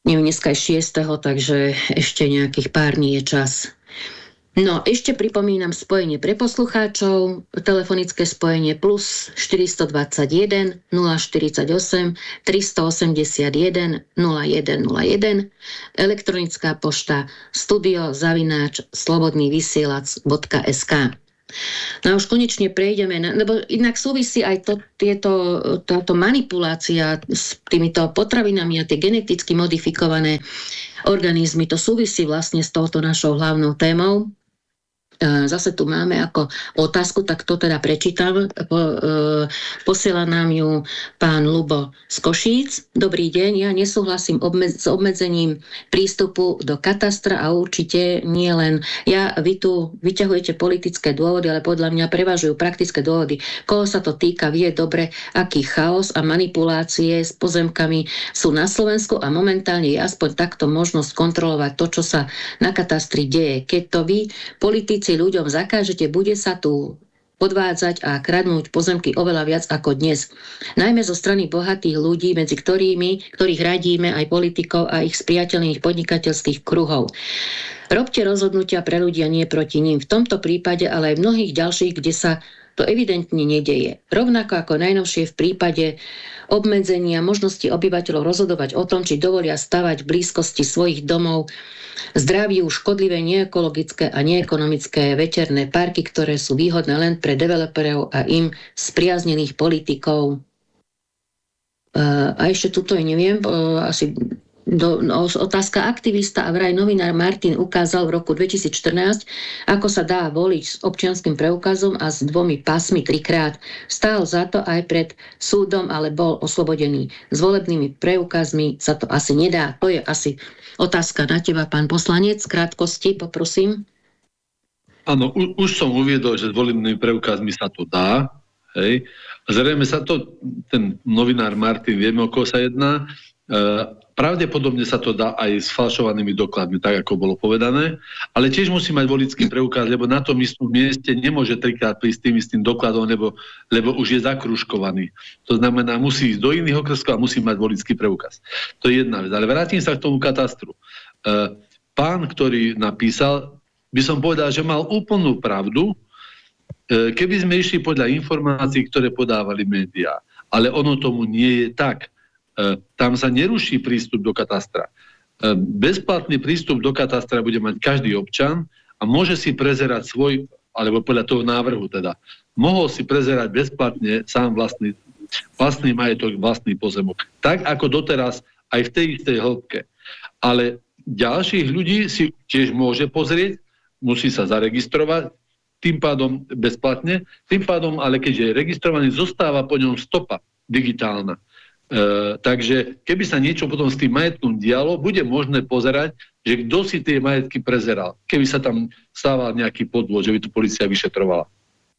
neviem, dneska je šiesteho takže ešte nejakých pár dní je čas. No, ešte pripomínam spojenie pre poslucháčov, telefonické spojenie plus štyri dva jeden, nula štyridsaťosem, tristoosemdesiatjeden, nula jeden nula jeden, elektronická pošta studio zavináč slobodnyvysielac bodka es ká. No už konečne prejdeme, na, lebo inak súvisí aj to, tieto, táto manipulácia s týmito potravinami a tie geneticky modifikované organizmy, to súvisí vlastne s touto našou hlavnou témou. Zase tu máme ako otázku, tak to teda prečítam. Po, e, posiela nám ju pán Ľubo z Košíc. Dobrý deň, ja nesúhlasím obmedz- s obmedzením prístupu do katastra a určite nie len ja. Vy tu vyťahujete politické dôvody, ale podľa mňa prevažujú praktické dôvody. Koho sa to týka, vie dobre, aký chaos a manipulácie s pozemkami sú na Slovensku a momentálne je aspoň takto možnosť kontrolovať to, čo sa na katastri deje. Keď to vy, politici, ľuďom zakážete, bude sa tu podvádzať a kradnúť pozemky oveľa viac ako dnes. Najmä zo strany bohatých ľudí, medzi ktorými, ktorých radíme aj politikov a ich spriateľných podnikateľských kruhov. Robte rozhodnutia pre ľudia, nie proti ním. V tomto prípade, ale aj v mnohých ďalších, kde sa to evidentne nedeje. Rovnako ako najnovšie v prípade obmedzenia možnosti obyvateľov rozhodovať o tom, či dovolia stavať v blízkosti svojich domov zdraviu škodlivé, neekologické a neekonomické veterné parky, ktoré sú výhodné len pre developerov a im spriaznených politikov. A ešte tuto je, neviem, asi do, no, otázka aktivista a vraj novinár Martin ukázal v roku dvetisícštrnásť, ako sa dá voliť s občianskym preukazom a s dvomi pasmi trikrát. Stál za to aj pred súdom, ale bol oslobodený. S volebnými preukazmi sa to asi nedá. To je asi otázka na teba, pán poslanec. Krátkosti, poprosím. Áno, u, už som uviedol, že s volebnými preukazmi sa to dá. Hej. Zrejme sa to, ten novinár Martin, vieme, o koho sa jedná. E, pravdepodobne sa to dá aj s falšovanými dokladmi, tak ako bolo povedané, ale tiež musí mať voličský preukaz, lebo na tom istom mieste nemôže trikrát prísť tým istým dokladom, lebo, lebo už je zakružkovaný. To znamená, musí ísť do iných okrskov a musí mať voličský preukaz. To je jedna vec. Ale vrátim sa k tomu katastru. E, pán, ktorý napísal, by som povedal, že mal úplnú pravdu, e, keby sme išli podľa informácií, ktoré podávali médiá. Ale ono tomu nie je tak. Tam sa neruší prístup do katastra. Bezplatný prístup do katastra bude mať každý občan a môže si prezerať svoj, alebo podľa toho návrhu teda, mohol si prezerať bezplatne sám vlastný, vlastný majetok, vlastný pozemok. Tak ako doteraz aj v tej istej hĺbke. Ale ďalších ľudí si tiež môže pozrieť, musí sa zaregistrovať, tým pádom bezplatne, tým pádom, ale keďže je registrovaný, zostáva po ňom stopa digitálna. Uh, takže keby sa niečo potom s tým majetkom dialo, bude možné pozerať, že kto si tie majetky prezeral. Keby sa tam stával nejaký podvod, že by to polícia vyšetrovala.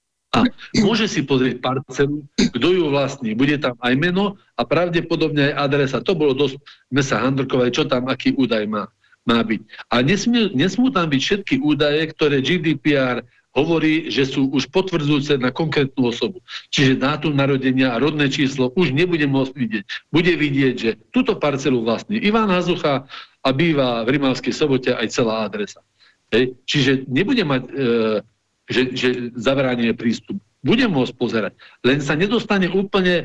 A môže si pozrieť parcelu, kto ju vlastní. Bude tam aj meno a pravdepodobne aj adresa. To bolo dosť, sme sa handrkovali, čo tam, aký údaj má, má byť. A nesmú, nesmú tam byť všetky údaje, ktoré G D P R hovorí, že sú už potvrdzujúce na konkrétnu osobu. Čiže dátum narodenia a rodné číslo už nebude môcť vidieť. Bude vidieť, že túto parcelu vlastní Ivan Hazucha a býva v Rimavskej Sobote aj celá adresa. Hej. Čiže nebude mať, e, že, že zabránenie prístup. Bude môcť pozerať. Len sa nedostane úplne e,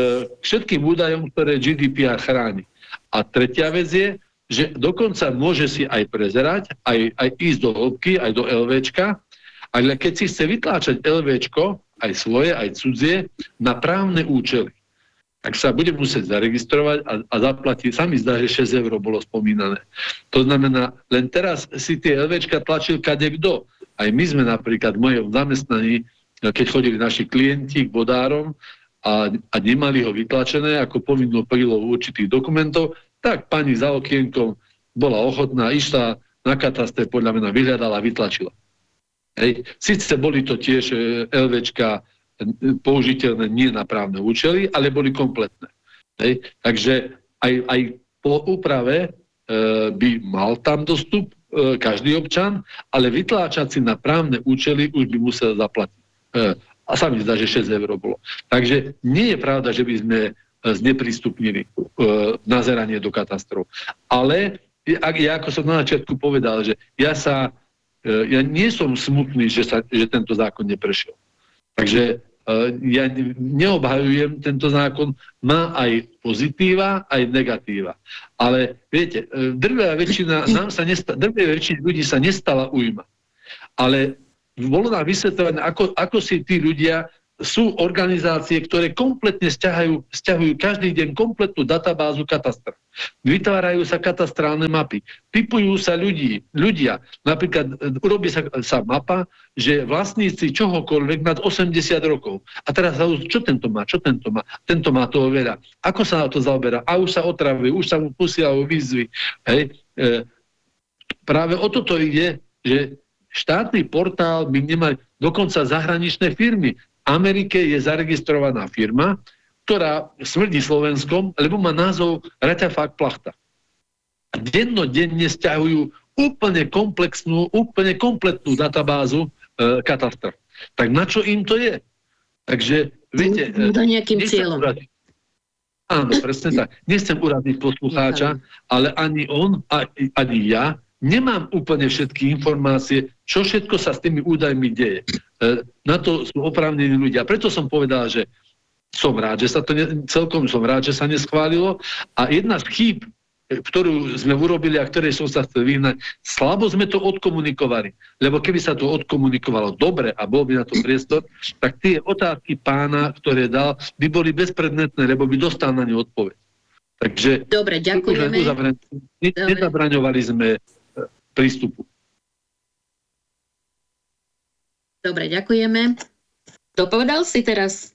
k všetkým údajom, ktoré G D P R chráni. A tretia vec je, že dokonca môže si aj prezerať, aj, aj ísť do hĺbky, aj do LVčka, ale keď si chce vytláčať LVčko, aj svoje, aj cudzie, na právne účely, tak sa bude musieť zaregistrovať a, a zaplatiť. Sami zdá, že šesť eur bolo spomínané. To znamená, len teraz si tie LVčka tlačil kadekto. Aj my sme napríklad v mojom zamestnaní, keď chodili naši klienti k vodárom a, a nemali ho vytlačené ako povinnú prílohu určitých dokumentov, tak pani za okienkom bola ochotná, išla na katastre, podľa mňa vyhľadala a vytlačila. Hej. Sice boli to tiež LVčka použiteľné nie na právne účely, ale boli kompletné. Hej. Takže aj, aj po úprave e, by mal tam dostup e, každý občan, ale vytláčať si na právne účely už by musel zaplatiť. E, a sa mi zdá, že šesť eur bolo. Takže nie je pravda, že by sme e, zneprístupnili e, nazeranie do katastrof. Ale ja, ako som na začiatku povedal, že ja sa e, ja nie som smutný, že, sa, že tento zákon neprešiel. Takže ja neobhajujem tento zákon, má aj pozitíva, aj negatíva. Ale viete, drvivá väčšina, nám sa nesta, drvivá väčšina ľudí sa nestala ujma. Ale bolo nám vysvetlené, ako, ako si tí ľudia, sú organizácie, ktoré kompletne stiahajú, stiahujú každý deň kompletnú databázu katastra. Vytvárajú sa katastrálne mapy. Typujú sa ľudí, ľudia. Napríklad urobí sa, sa mapa, že vlastníci čohokoľvek nad osemdesiat rokov. A teraz čo tento má, čo tento má? Tento má toho veľa. Ako sa na to zaoberá? A už sa otravuje, už sa mu posielajú výzvy. Hej. E, práve o toto ide, že štátny portál by nemal dokonca zahraničné firmy. V Amerike je zaregistrovaná firma, ktorá smrdí Slovenskom, lebo má názov Reťafák Plachta. A dennodenne sťahujú úplne komplexnú, úplne kompletnú databázu e, katastra. Tak na čo im to je? Takže, viete... Za nejakým cieľom. Uraziť. Áno, presne tak. Nechcem uraziť poslucháča, ale ani on, ani ja nemám úplne všetky informácie, čo všetko sa s tými údajmi deje. E, na to sú oprávnení ľudia. Preto som povedal, že som rád, že sa to ne, celkom som rád, že sa neschválilo. A jedna z chýb, ktorú sme urobili a ktorej som sa chcel vyhnať, slabo sme to odkomunikovali. Lebo keby sa to odkomunikovalo dobre a bol by na to priestor, tak tie otázky pána, ktoré dal, by boli bezpredmetné, lebo by dostal na ne odpoveď. Takže dobre, ďakujeme. Nezabraňovali sme prístupu. Dobre, ďakujeme. Dopovedal si teraz?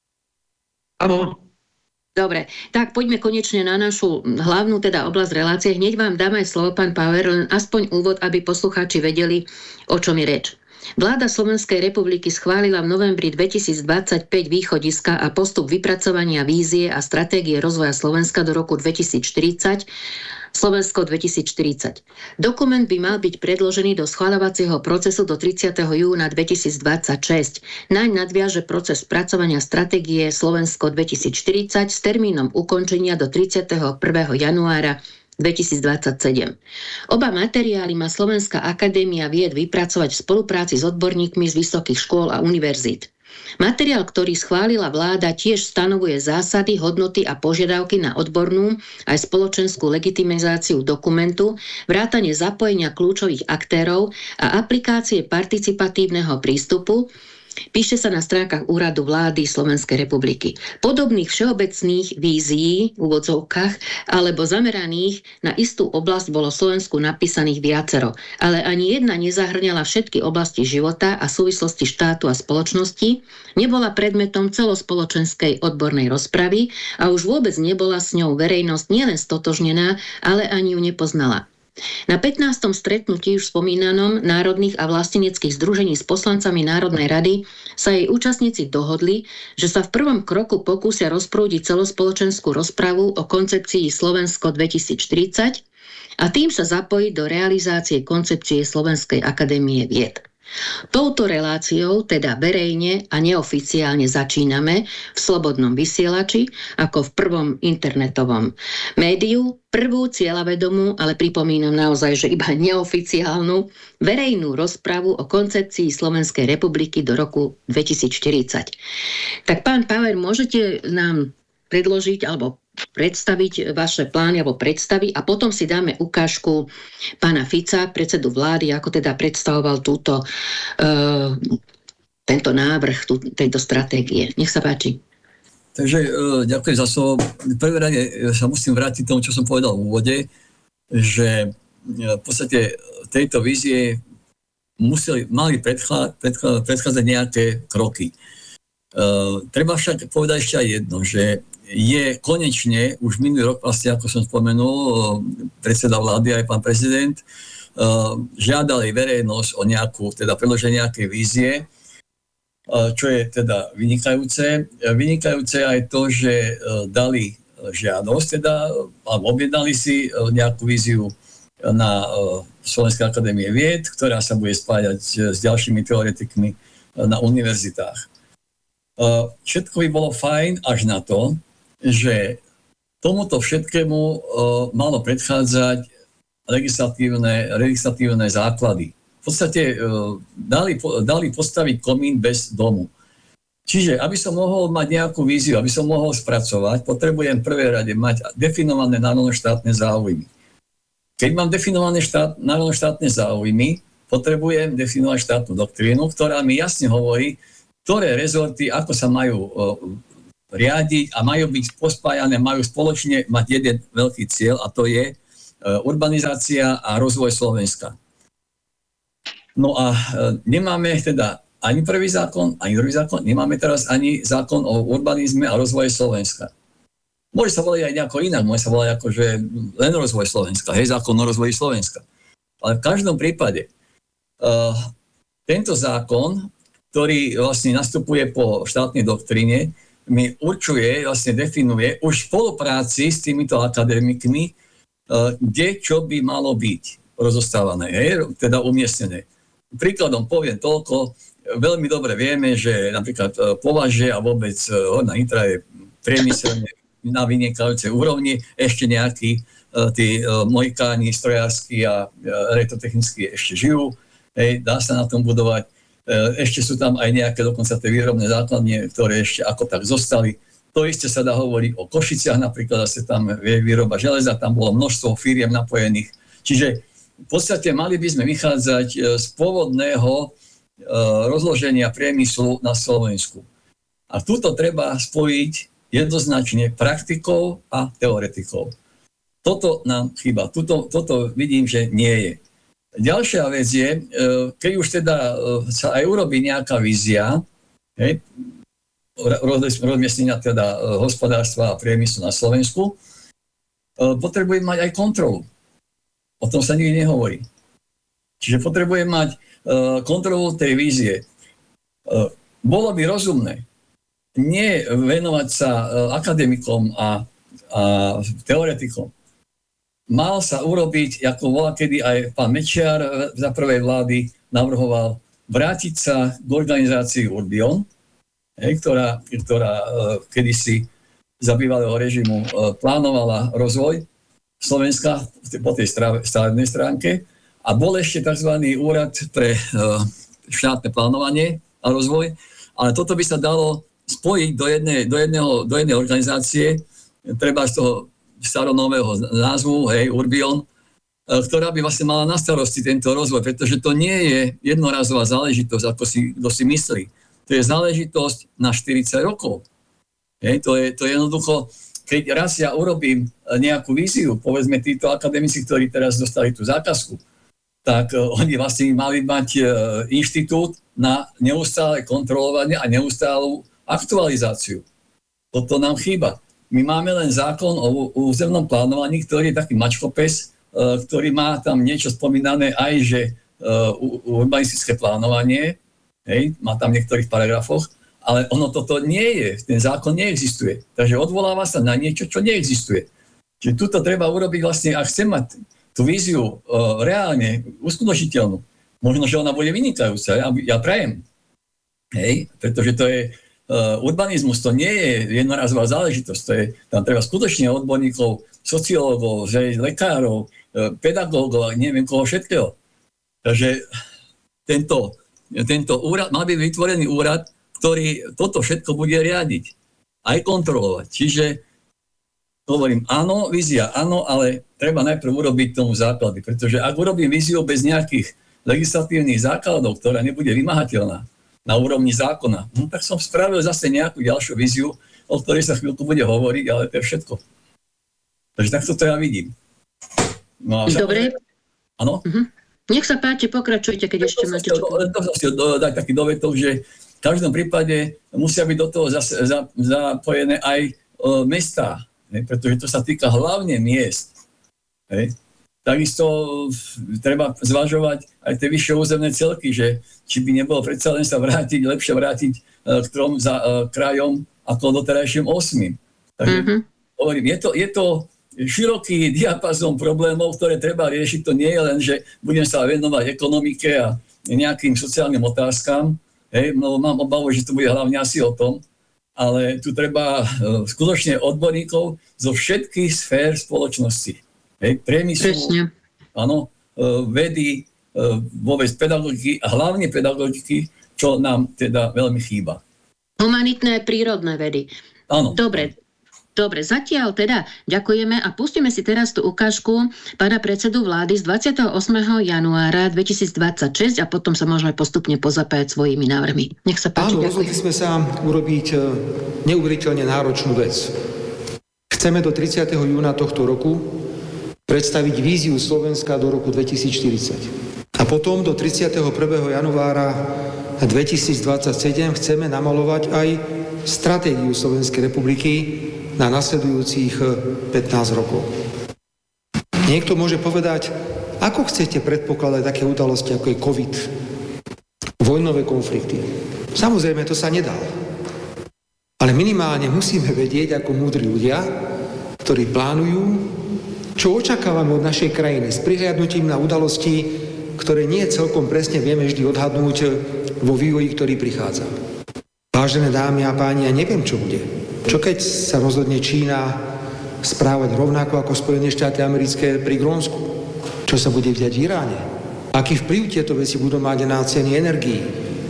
Áno. Dobre, tak poďme konečne na našu hlavnú teda oblasť relácie. Hneď vám dám aj slovo, pán Power, len aspoň úvod, aby poslucháči vedeli, o čom je reč. Vláda Slovenskej republiky schválila v novembri dvetisícdvadsaťpäť východiska a postup vypracovania vízie a stratégie rozvoja Slovenska do roku dvetisícštyridsať, Slovensko dvetisícštyridsať. Dokument by mal byť predložený do schvaľovacieho procesu do tridsiateho júna dvetisícdvadsaťšesť. Naň nadviaže proces spracovania stratégie Slovensko dvetisícštyridsať s termínom ukončenia do tridsiateho prvého januára dvetisícdvadsaťsedem. Oba materiály má Slovenská akadémia vied vypracovať v spolupráci s odborníkmi z vysokých škôl a univerzít. Materiál, ktorý schválila vláda, tiež stanovuje zásady, hodnoty a požiadavky na odbornú aj spoločenskú legitimizáciu dokumentu, vrátane zapojenia kľúčových aktérov a aplikácie participatívneho prístupu. Píše sa na stránkach Úradu vlády Slovenskej republiky. Podobných všeobecných vízií v úvodzovkách alebo zameraných na istú oblasť bolo Slovensku napísaných viacero, ale ani jedna nezahrňala všetky oblasti života a súvislosti štátu a spoločnosti, nebola predmetom celospoločenskej odbornej rozpravy a už vôbec nebola s ňou verejnosť nielen stotožnená, ale ani ju nepoznala. Na pätnástom stretnutí už spomínanom národných a vlasteneckých združení s poslancami Národnej rady sa jej účastníci dohodli, že sa v prvom kroku pokúsia rozprúdiť celospoločenskú rozpravu o koncepcii Slovensko dvetisícštyridsať a tým sa zapojiť do realizácie koncepcie Slovenskej akadémie vied. Touto reláciou teda verejne a neoficiálne začíname v Slobodnom vysielači ako v prvom internetovom médiu prvú cieľavedomú, ale pripomínam naozaj, že iba neoficiálnu verejnú rozpravu o koncepcii Slovenskej republiky do roku dvetisícštyridsať. Tak pán Power, môžete nám predložiť alebo predstaviť vaše plány alebo predstavy a potom si dáme ukážku pána Fica, predsedu vlády, ako teda predstavoval túto, uh, tento návrh, tú, tejto stratégie. Nech sa páči. Takže uh, ďakujem za slovo. V prvé rade sa musím vrátiť tomu, čo som povedal v úvode, že v podstate tejto vízie museli, mali predchá, predchá, predchádzať nejaké kroky. Uh, treba však povedať ešte aj jedno, že je konečne, už minulý rok vlastne, ako som spomenul, predseda vlády aj pán prezident, žiadali verejnosť o nejakú, teda predloženie nejakej vízie, čo je teda vynikajúce. Vynikajúce aj to, že dali žiadosť, teda, alebo objednali si nejakú víziu na Slovenskej akadémie vied, ktorá sa bude spájať s ďalšími teoretikmi na univerzitách. Všetko by bolo fajn až na to, že tomuto všetkému uh, malo predchádzať legislatívne, legislatívne základy. V podstate uh, dali, dali postaviť komín bez domu. Čiže, aby som mohol mať nejakú víziu, aby som mohol spracovať, potrebujem v prvej rade mať definované národnoštátne záujmy. Keď mám definované štát, národnoštátne záujmy, potrebujem definovať štátnu doktrínu, ktorá mi jasne hovorí, ktoré rezorty, ako sa majú uh, riadiť a majú byť pospájané, majú spoločne mať jeden veľký cieľ a to je uh, urbanizácia a rozvoj Slovenska. No a uh, nemáme teda ani prvý zákon, ani druhý zákon, nemáme teraz ani zákon o urbanizme a rozvoje Slovenska. Môže sa volať aj nejako inak, môže sa volať ako, že len rozvoj Slovenska, hej, zákon o rozvoji Slovenska. Ale v každom prípade uh, tento zákon, ktorý vlastne nastupuje po štátnej doktríne, mi určuje, vlastne definuje už v spolupráci s týmito akademikmi, uh, kde čo by malo byť rozostávané, hej, teda umiestnené. Príkladom poviem toľko, veľmi dobre vieme, že napríklad Považe a vôbec Horná Nitra je priemyselne na vynikajúcej úrovni, ešte nejakí tí mojikáni, strojársky a elektrotechnickí ešte žijú, hej, dá sa na tom budovať. Ešte sú tam aj nejaké dokonca tie výrobné základne, ktoré ešte ako tak zostali. To isté sa dá hovoriť o Košiciach, napríklad zase tam je výroba železa, tam bolo množstvo firiem napojených. Čiže v podstate mali by sme vychádzať z pôvodného rozloženia priemyslu na Slovensku. A túto treba spojiť jednoznačne praktikou a teoretikou. Toto nám chýba. Tuto, toto vidím, že nie je. Ďalšia vec je, keď už teda sa aj urobí nejaká vízia, hej, rozmiestnenia teda hospodárstva a priemyslu na Slovensku, potrebujem mať aj kontrolu. O tom sa nikdy nehovorí. Čiže potrebujem mať kontrolu tej vízie. Bolo by rozumné nie venovať sa akademikom a, a teoretikom. Mal sa urobiť, ako bola kedy aj pán Mečiar za prvej vlády navrhoval, vrátiť sa k organizácii Urbion, hej, ktorá, ktorá kedysi za bývalého režimu plánovala rozvoj Slovenska po tej stavebnej stránke. A bol ešte tzv. Úrad pre štátne plánovanie a rozvoj, ale toto by sa dalo spojiť do jednej, do jedného, do jednej organizácie, treba z toho staronového názvu, hej, Urbion, ktorá by vlastne mala na starosti tento rozvoj, pretože to nie je jednorazová záležitosť, ako si, kto si myslí. To je záležitosť na štyridsať rokov. Hej, to, je, to je jednoducho, keď raz ja urobím nejakú víziu, povedzme títo akademici, ktorí teraz dostali tú zákazku, tak uh, oni vlastne mali mať uh, inštitút na neustále kontrolovanie a neustálu aktualizáciu. Toto nám chýba. My máme len zákon o, o územnom plánovaní, ktorý je taký mačkopes, uh, ktorý má tam niečo spomínané aj, že uh, urbanistické plánovanie, hej, má tam v niektorých paragrafoch, ale ono toto nie je, ten zákon neexistuje. Takže odvoláva sa na niečo, čo neexistuje. Čiže tuto treba urobiť vlastne, ak chcem mať tú víziu uh, reálne uskutočiteľnú. Možno, že ona bude vynikajúca, ja, ja prajem. Hej, pretože to je uh, urbanizmus, to nie je jednorazová záležitosť, to je, tam treba skutočne odborníkov, sociológov, lekárov, uh, pedagógov a neviem koho všetkého. Takže tento, tento úrad, mal byť vytvorený úrad, ktorý toto všetko bude riadiť, aj kontrolovať. Čiže hovorím, áno, vízia, áno, ale treba najprv urobiť tomu základy, pretože ak urobím víziu bez nejakých legislatívnych základov, ktorá nebude vymáhateľná na úrovni zákona, no, tak som spravil zase nejakú ďalšiu víziu, o ktorej sa chvíľku bude hovoriť, ale to je všetko. Takže takto to ja vidím. No, dobre. Áno? Uh-huh. Nech sa páči, pokračujte, keď ešte máte čo povedať. To sa dať taký dovetok, že v každom prípade musia byť do toho zase, za, zapojené aj o, mestá. Hej, pretože to sa týka hlavne miest. Hej. Takisto treba zvažovať aj tie vyššie územné celky, že či by nebolo predsa len sa vrátiť, lepšie vrátiť uh, k trom za, uh, krajom ako doterajším osmým. Takže mm-hmm. hovorím, je to, je to široký diapazón problémov, ktoré treba riešiť. To nie je len, že budem sa venovať ekonomike a nejakým sociálnym otázkam. Hej, no, mám obavu, že to bude hlavne asi o tom. ale tu treba skutočne odborníkov zo všetkých sfér spoločnosti. Hej, priemyslu, áno, vedy, vôbec pedagogiky a hlavne pedagogiky, čo nám teda veľmi chýba. Humanitné prírodné vedy. Áno. Dobre. Dobre, zatiaľ teda ďakujeme a pustíme si teraz tú ukážku pána predsedu vlády z dvadsiateho ôsmeho januára dvetisícdvadsaťšesť a potom sa môžeme postupne pozapájať svojimi návrhmi. Nech sa páči. Áno, rozhodli sme sa urobiť neuveriteľne náročnú vec. Chceme do tridsiateho júna tohto roku predstaviť víziu Slovenska do roku dvetisícštyridsať. A potom do tridsiateho prvého januára dvetisícdvadsaťsedem chceme namalovať aj stratégiu Slovenskej republiky na nasledujúcich pätnásť rokov. Niekto môže povedať, ako chcete predpokladať také udalosti, ako je COVID, vojnové konflikty. Samozrejme, to sa nedá. Ale minimálne musíme vedieť, ako múdri ľudia, ktorí plánujú, čo očakávame od našej krajiny s prihliadnutím na udalosti, ktoré nie celkom presne vieme vždy odhadnúť vo vývoji, ktorý prichádza. Vážené dámy a páni, ja neviem, čo bude. Čo keď sa rozhodne Čína správať rovnako ako Spojené štáty americké pri Grónsku? Čo sa bude diať v Iráne? Aký vplyv tieto veci budú mať na ceny energií?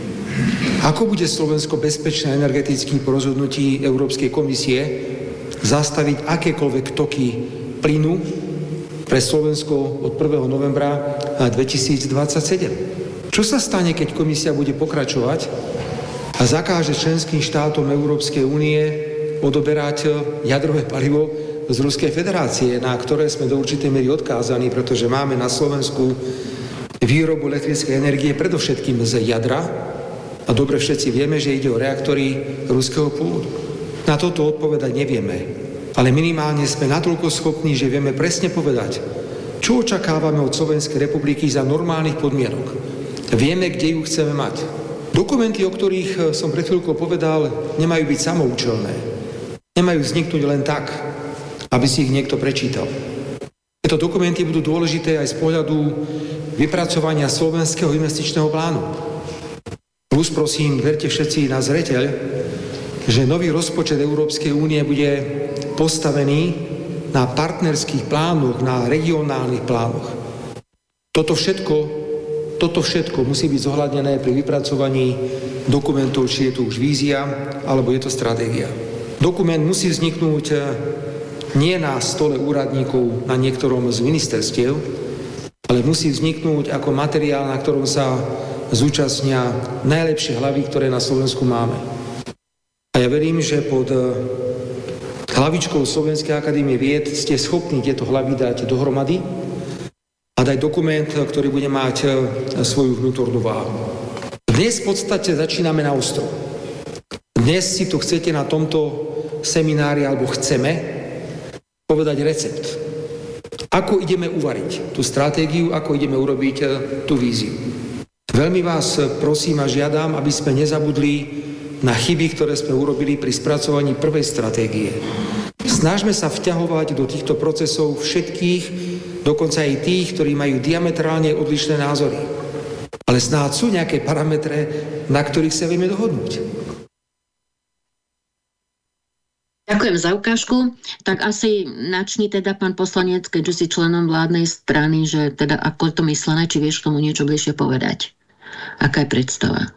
Ako bude Slovensko bezpečné energeticky po rozhodnutí Európskej komisie zastaviť akékoľvek toky plynu pre Slovensko od prvého novembra dvetisícdvadsaťsedem? Čo sa stane, keď komisia bude pokračovať a zakáže členským štátom Európskej únie odoberať jadrové palivo z Ruskej federácie, na ktoré sme do určitej miery odkázaní, pretože máme na Slovensku výrobu elektrickej energie predovšetkým z jadra a dobre všetci vieme, že ide o reaktory ruského pôvodu. Na toto odpovedať nevieme, ale minimálne sme natoľko schopní, že vieme presne povedať, čo očakávame od Slovenskej republiky za normálnych podmienok. Vieme, kde ju chceme mať. Dokumenty, o ktorých som pred chvíľkou povedal, nemajú byť samoučelné. Nemajú vzniknúť len tak, aby si ich niekto prečítal. Tieto dokumenty budú dôležité aj z pohľadu vypracovania slovenského investičného plánu. Plus, prosím, verte všetci na zreteľ, že nový rozpočet Európskej únie bude postavený na partnerských plánoch, na regionálnych plánoch. Toto všetko, toto všetko musí byť zohľadnené pri vypracovaní dokumentov, či je to už vízia, alebo je to stratégia. Dokument musí vzniknúť nie na stole úradníkov na niektorom z ministerstiev, ale musí vzniknúť ako materiál, na ktorom sa zúčastnia najlepšie hlavy, ktoré na Slovensku máme. A ja verím, že pod hlavičkou Slovenskej akadémie vied ste schopní tieto hlavy dať dohromady a dať dokument, ktorý bude mať svoju vnútornú váhu. Dnes v podstate začíname na ostro. Dnes si tu chcete na tomto seminári, alebo chceme povedať recept. Ako ideme uvariť tú stratégiu, ako ideme urobiť tú víziu. Veľmi vás prosím a žiadam, aby sme nezabudli na chyby, ktoré sme urobili pri spracovaní prvej stratégie. Snažme sa vťahovať do týchto procesov všetkých, dokonca aj tých, ktorí majú diametrálne odlišné názory. Ale snáď sú nejaké parametre, na ktorých sa vieme dohodnúť. Ďakujem za ukážku. Tak asi načni teda pán poslanec, keďže si členom vládnej strany, že teda ako to myslené, či vieš k tomu niečo bližšie povedať. Aká je predstava?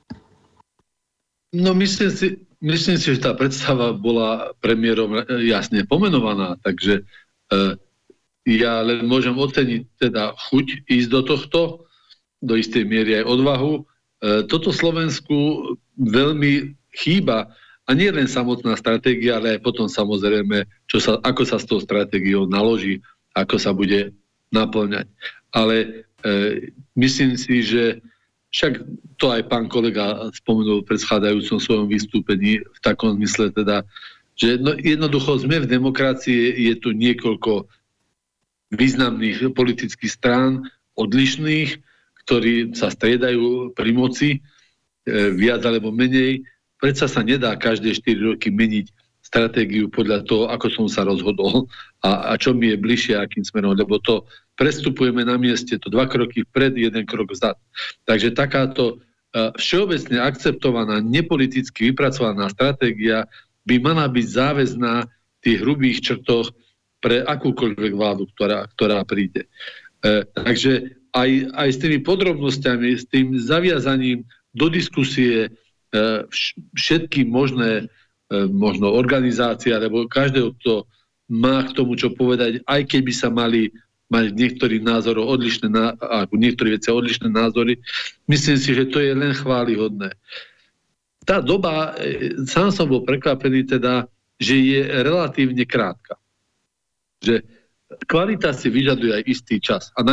No myslím si, myslím si, že tá predstava bola premiérom jasne pomenovaná, takže e, ja len môžem oceniť teda chuť ísť do tohto, do istej miery aj odvahu. E, toto Slovensku veľmi chýba. A nie len samotná stratégia, ale aj potom samozrejme, čo sa, ako sa s tou stratégiou naloží, ako sa bude naplňať. Ale e, myslím si, že však to aj pán kolega spomenul v predchádzajúcom svojom vystúpení v takom zmysle teda, že no, jednoducho sme v demokracii, je tu niekoľko významných politických strán, odlišných, ktorí sa striedajú pri moci, e, viac alebo menej. Predsa sa nedá každé štyri roky meniť stratégiu podľa toho, ako som sa rozhodol a, a čo mi je bližšie, akým smerom, lebo to prestupujeme na mieste, to dva kroky vpred, jeden krok vzad. Takže takáto všeobecne akceptovaná, nepoliticky vypracovaná stratégia by mala byť záväzná v tých hrubých črtoch pre akúkoľvek vládu, ktorá, ktorá príde. E, takže aj, aj s tými podrobnosťami, s tým zaviazaním do diskusie e, všetky možné e, možno organizácie, alebo každého, kto má k tomu čo povedať, aj keby sa mali mať niektorých názorov odlišné, ako niektoré veci odlišné názory. Myslím si, že to je len chválihodné. Tá doba, sám som bol prekvapený teda, že je relatívne krátka. Že kvalita si vyžaduje aj istý čas. A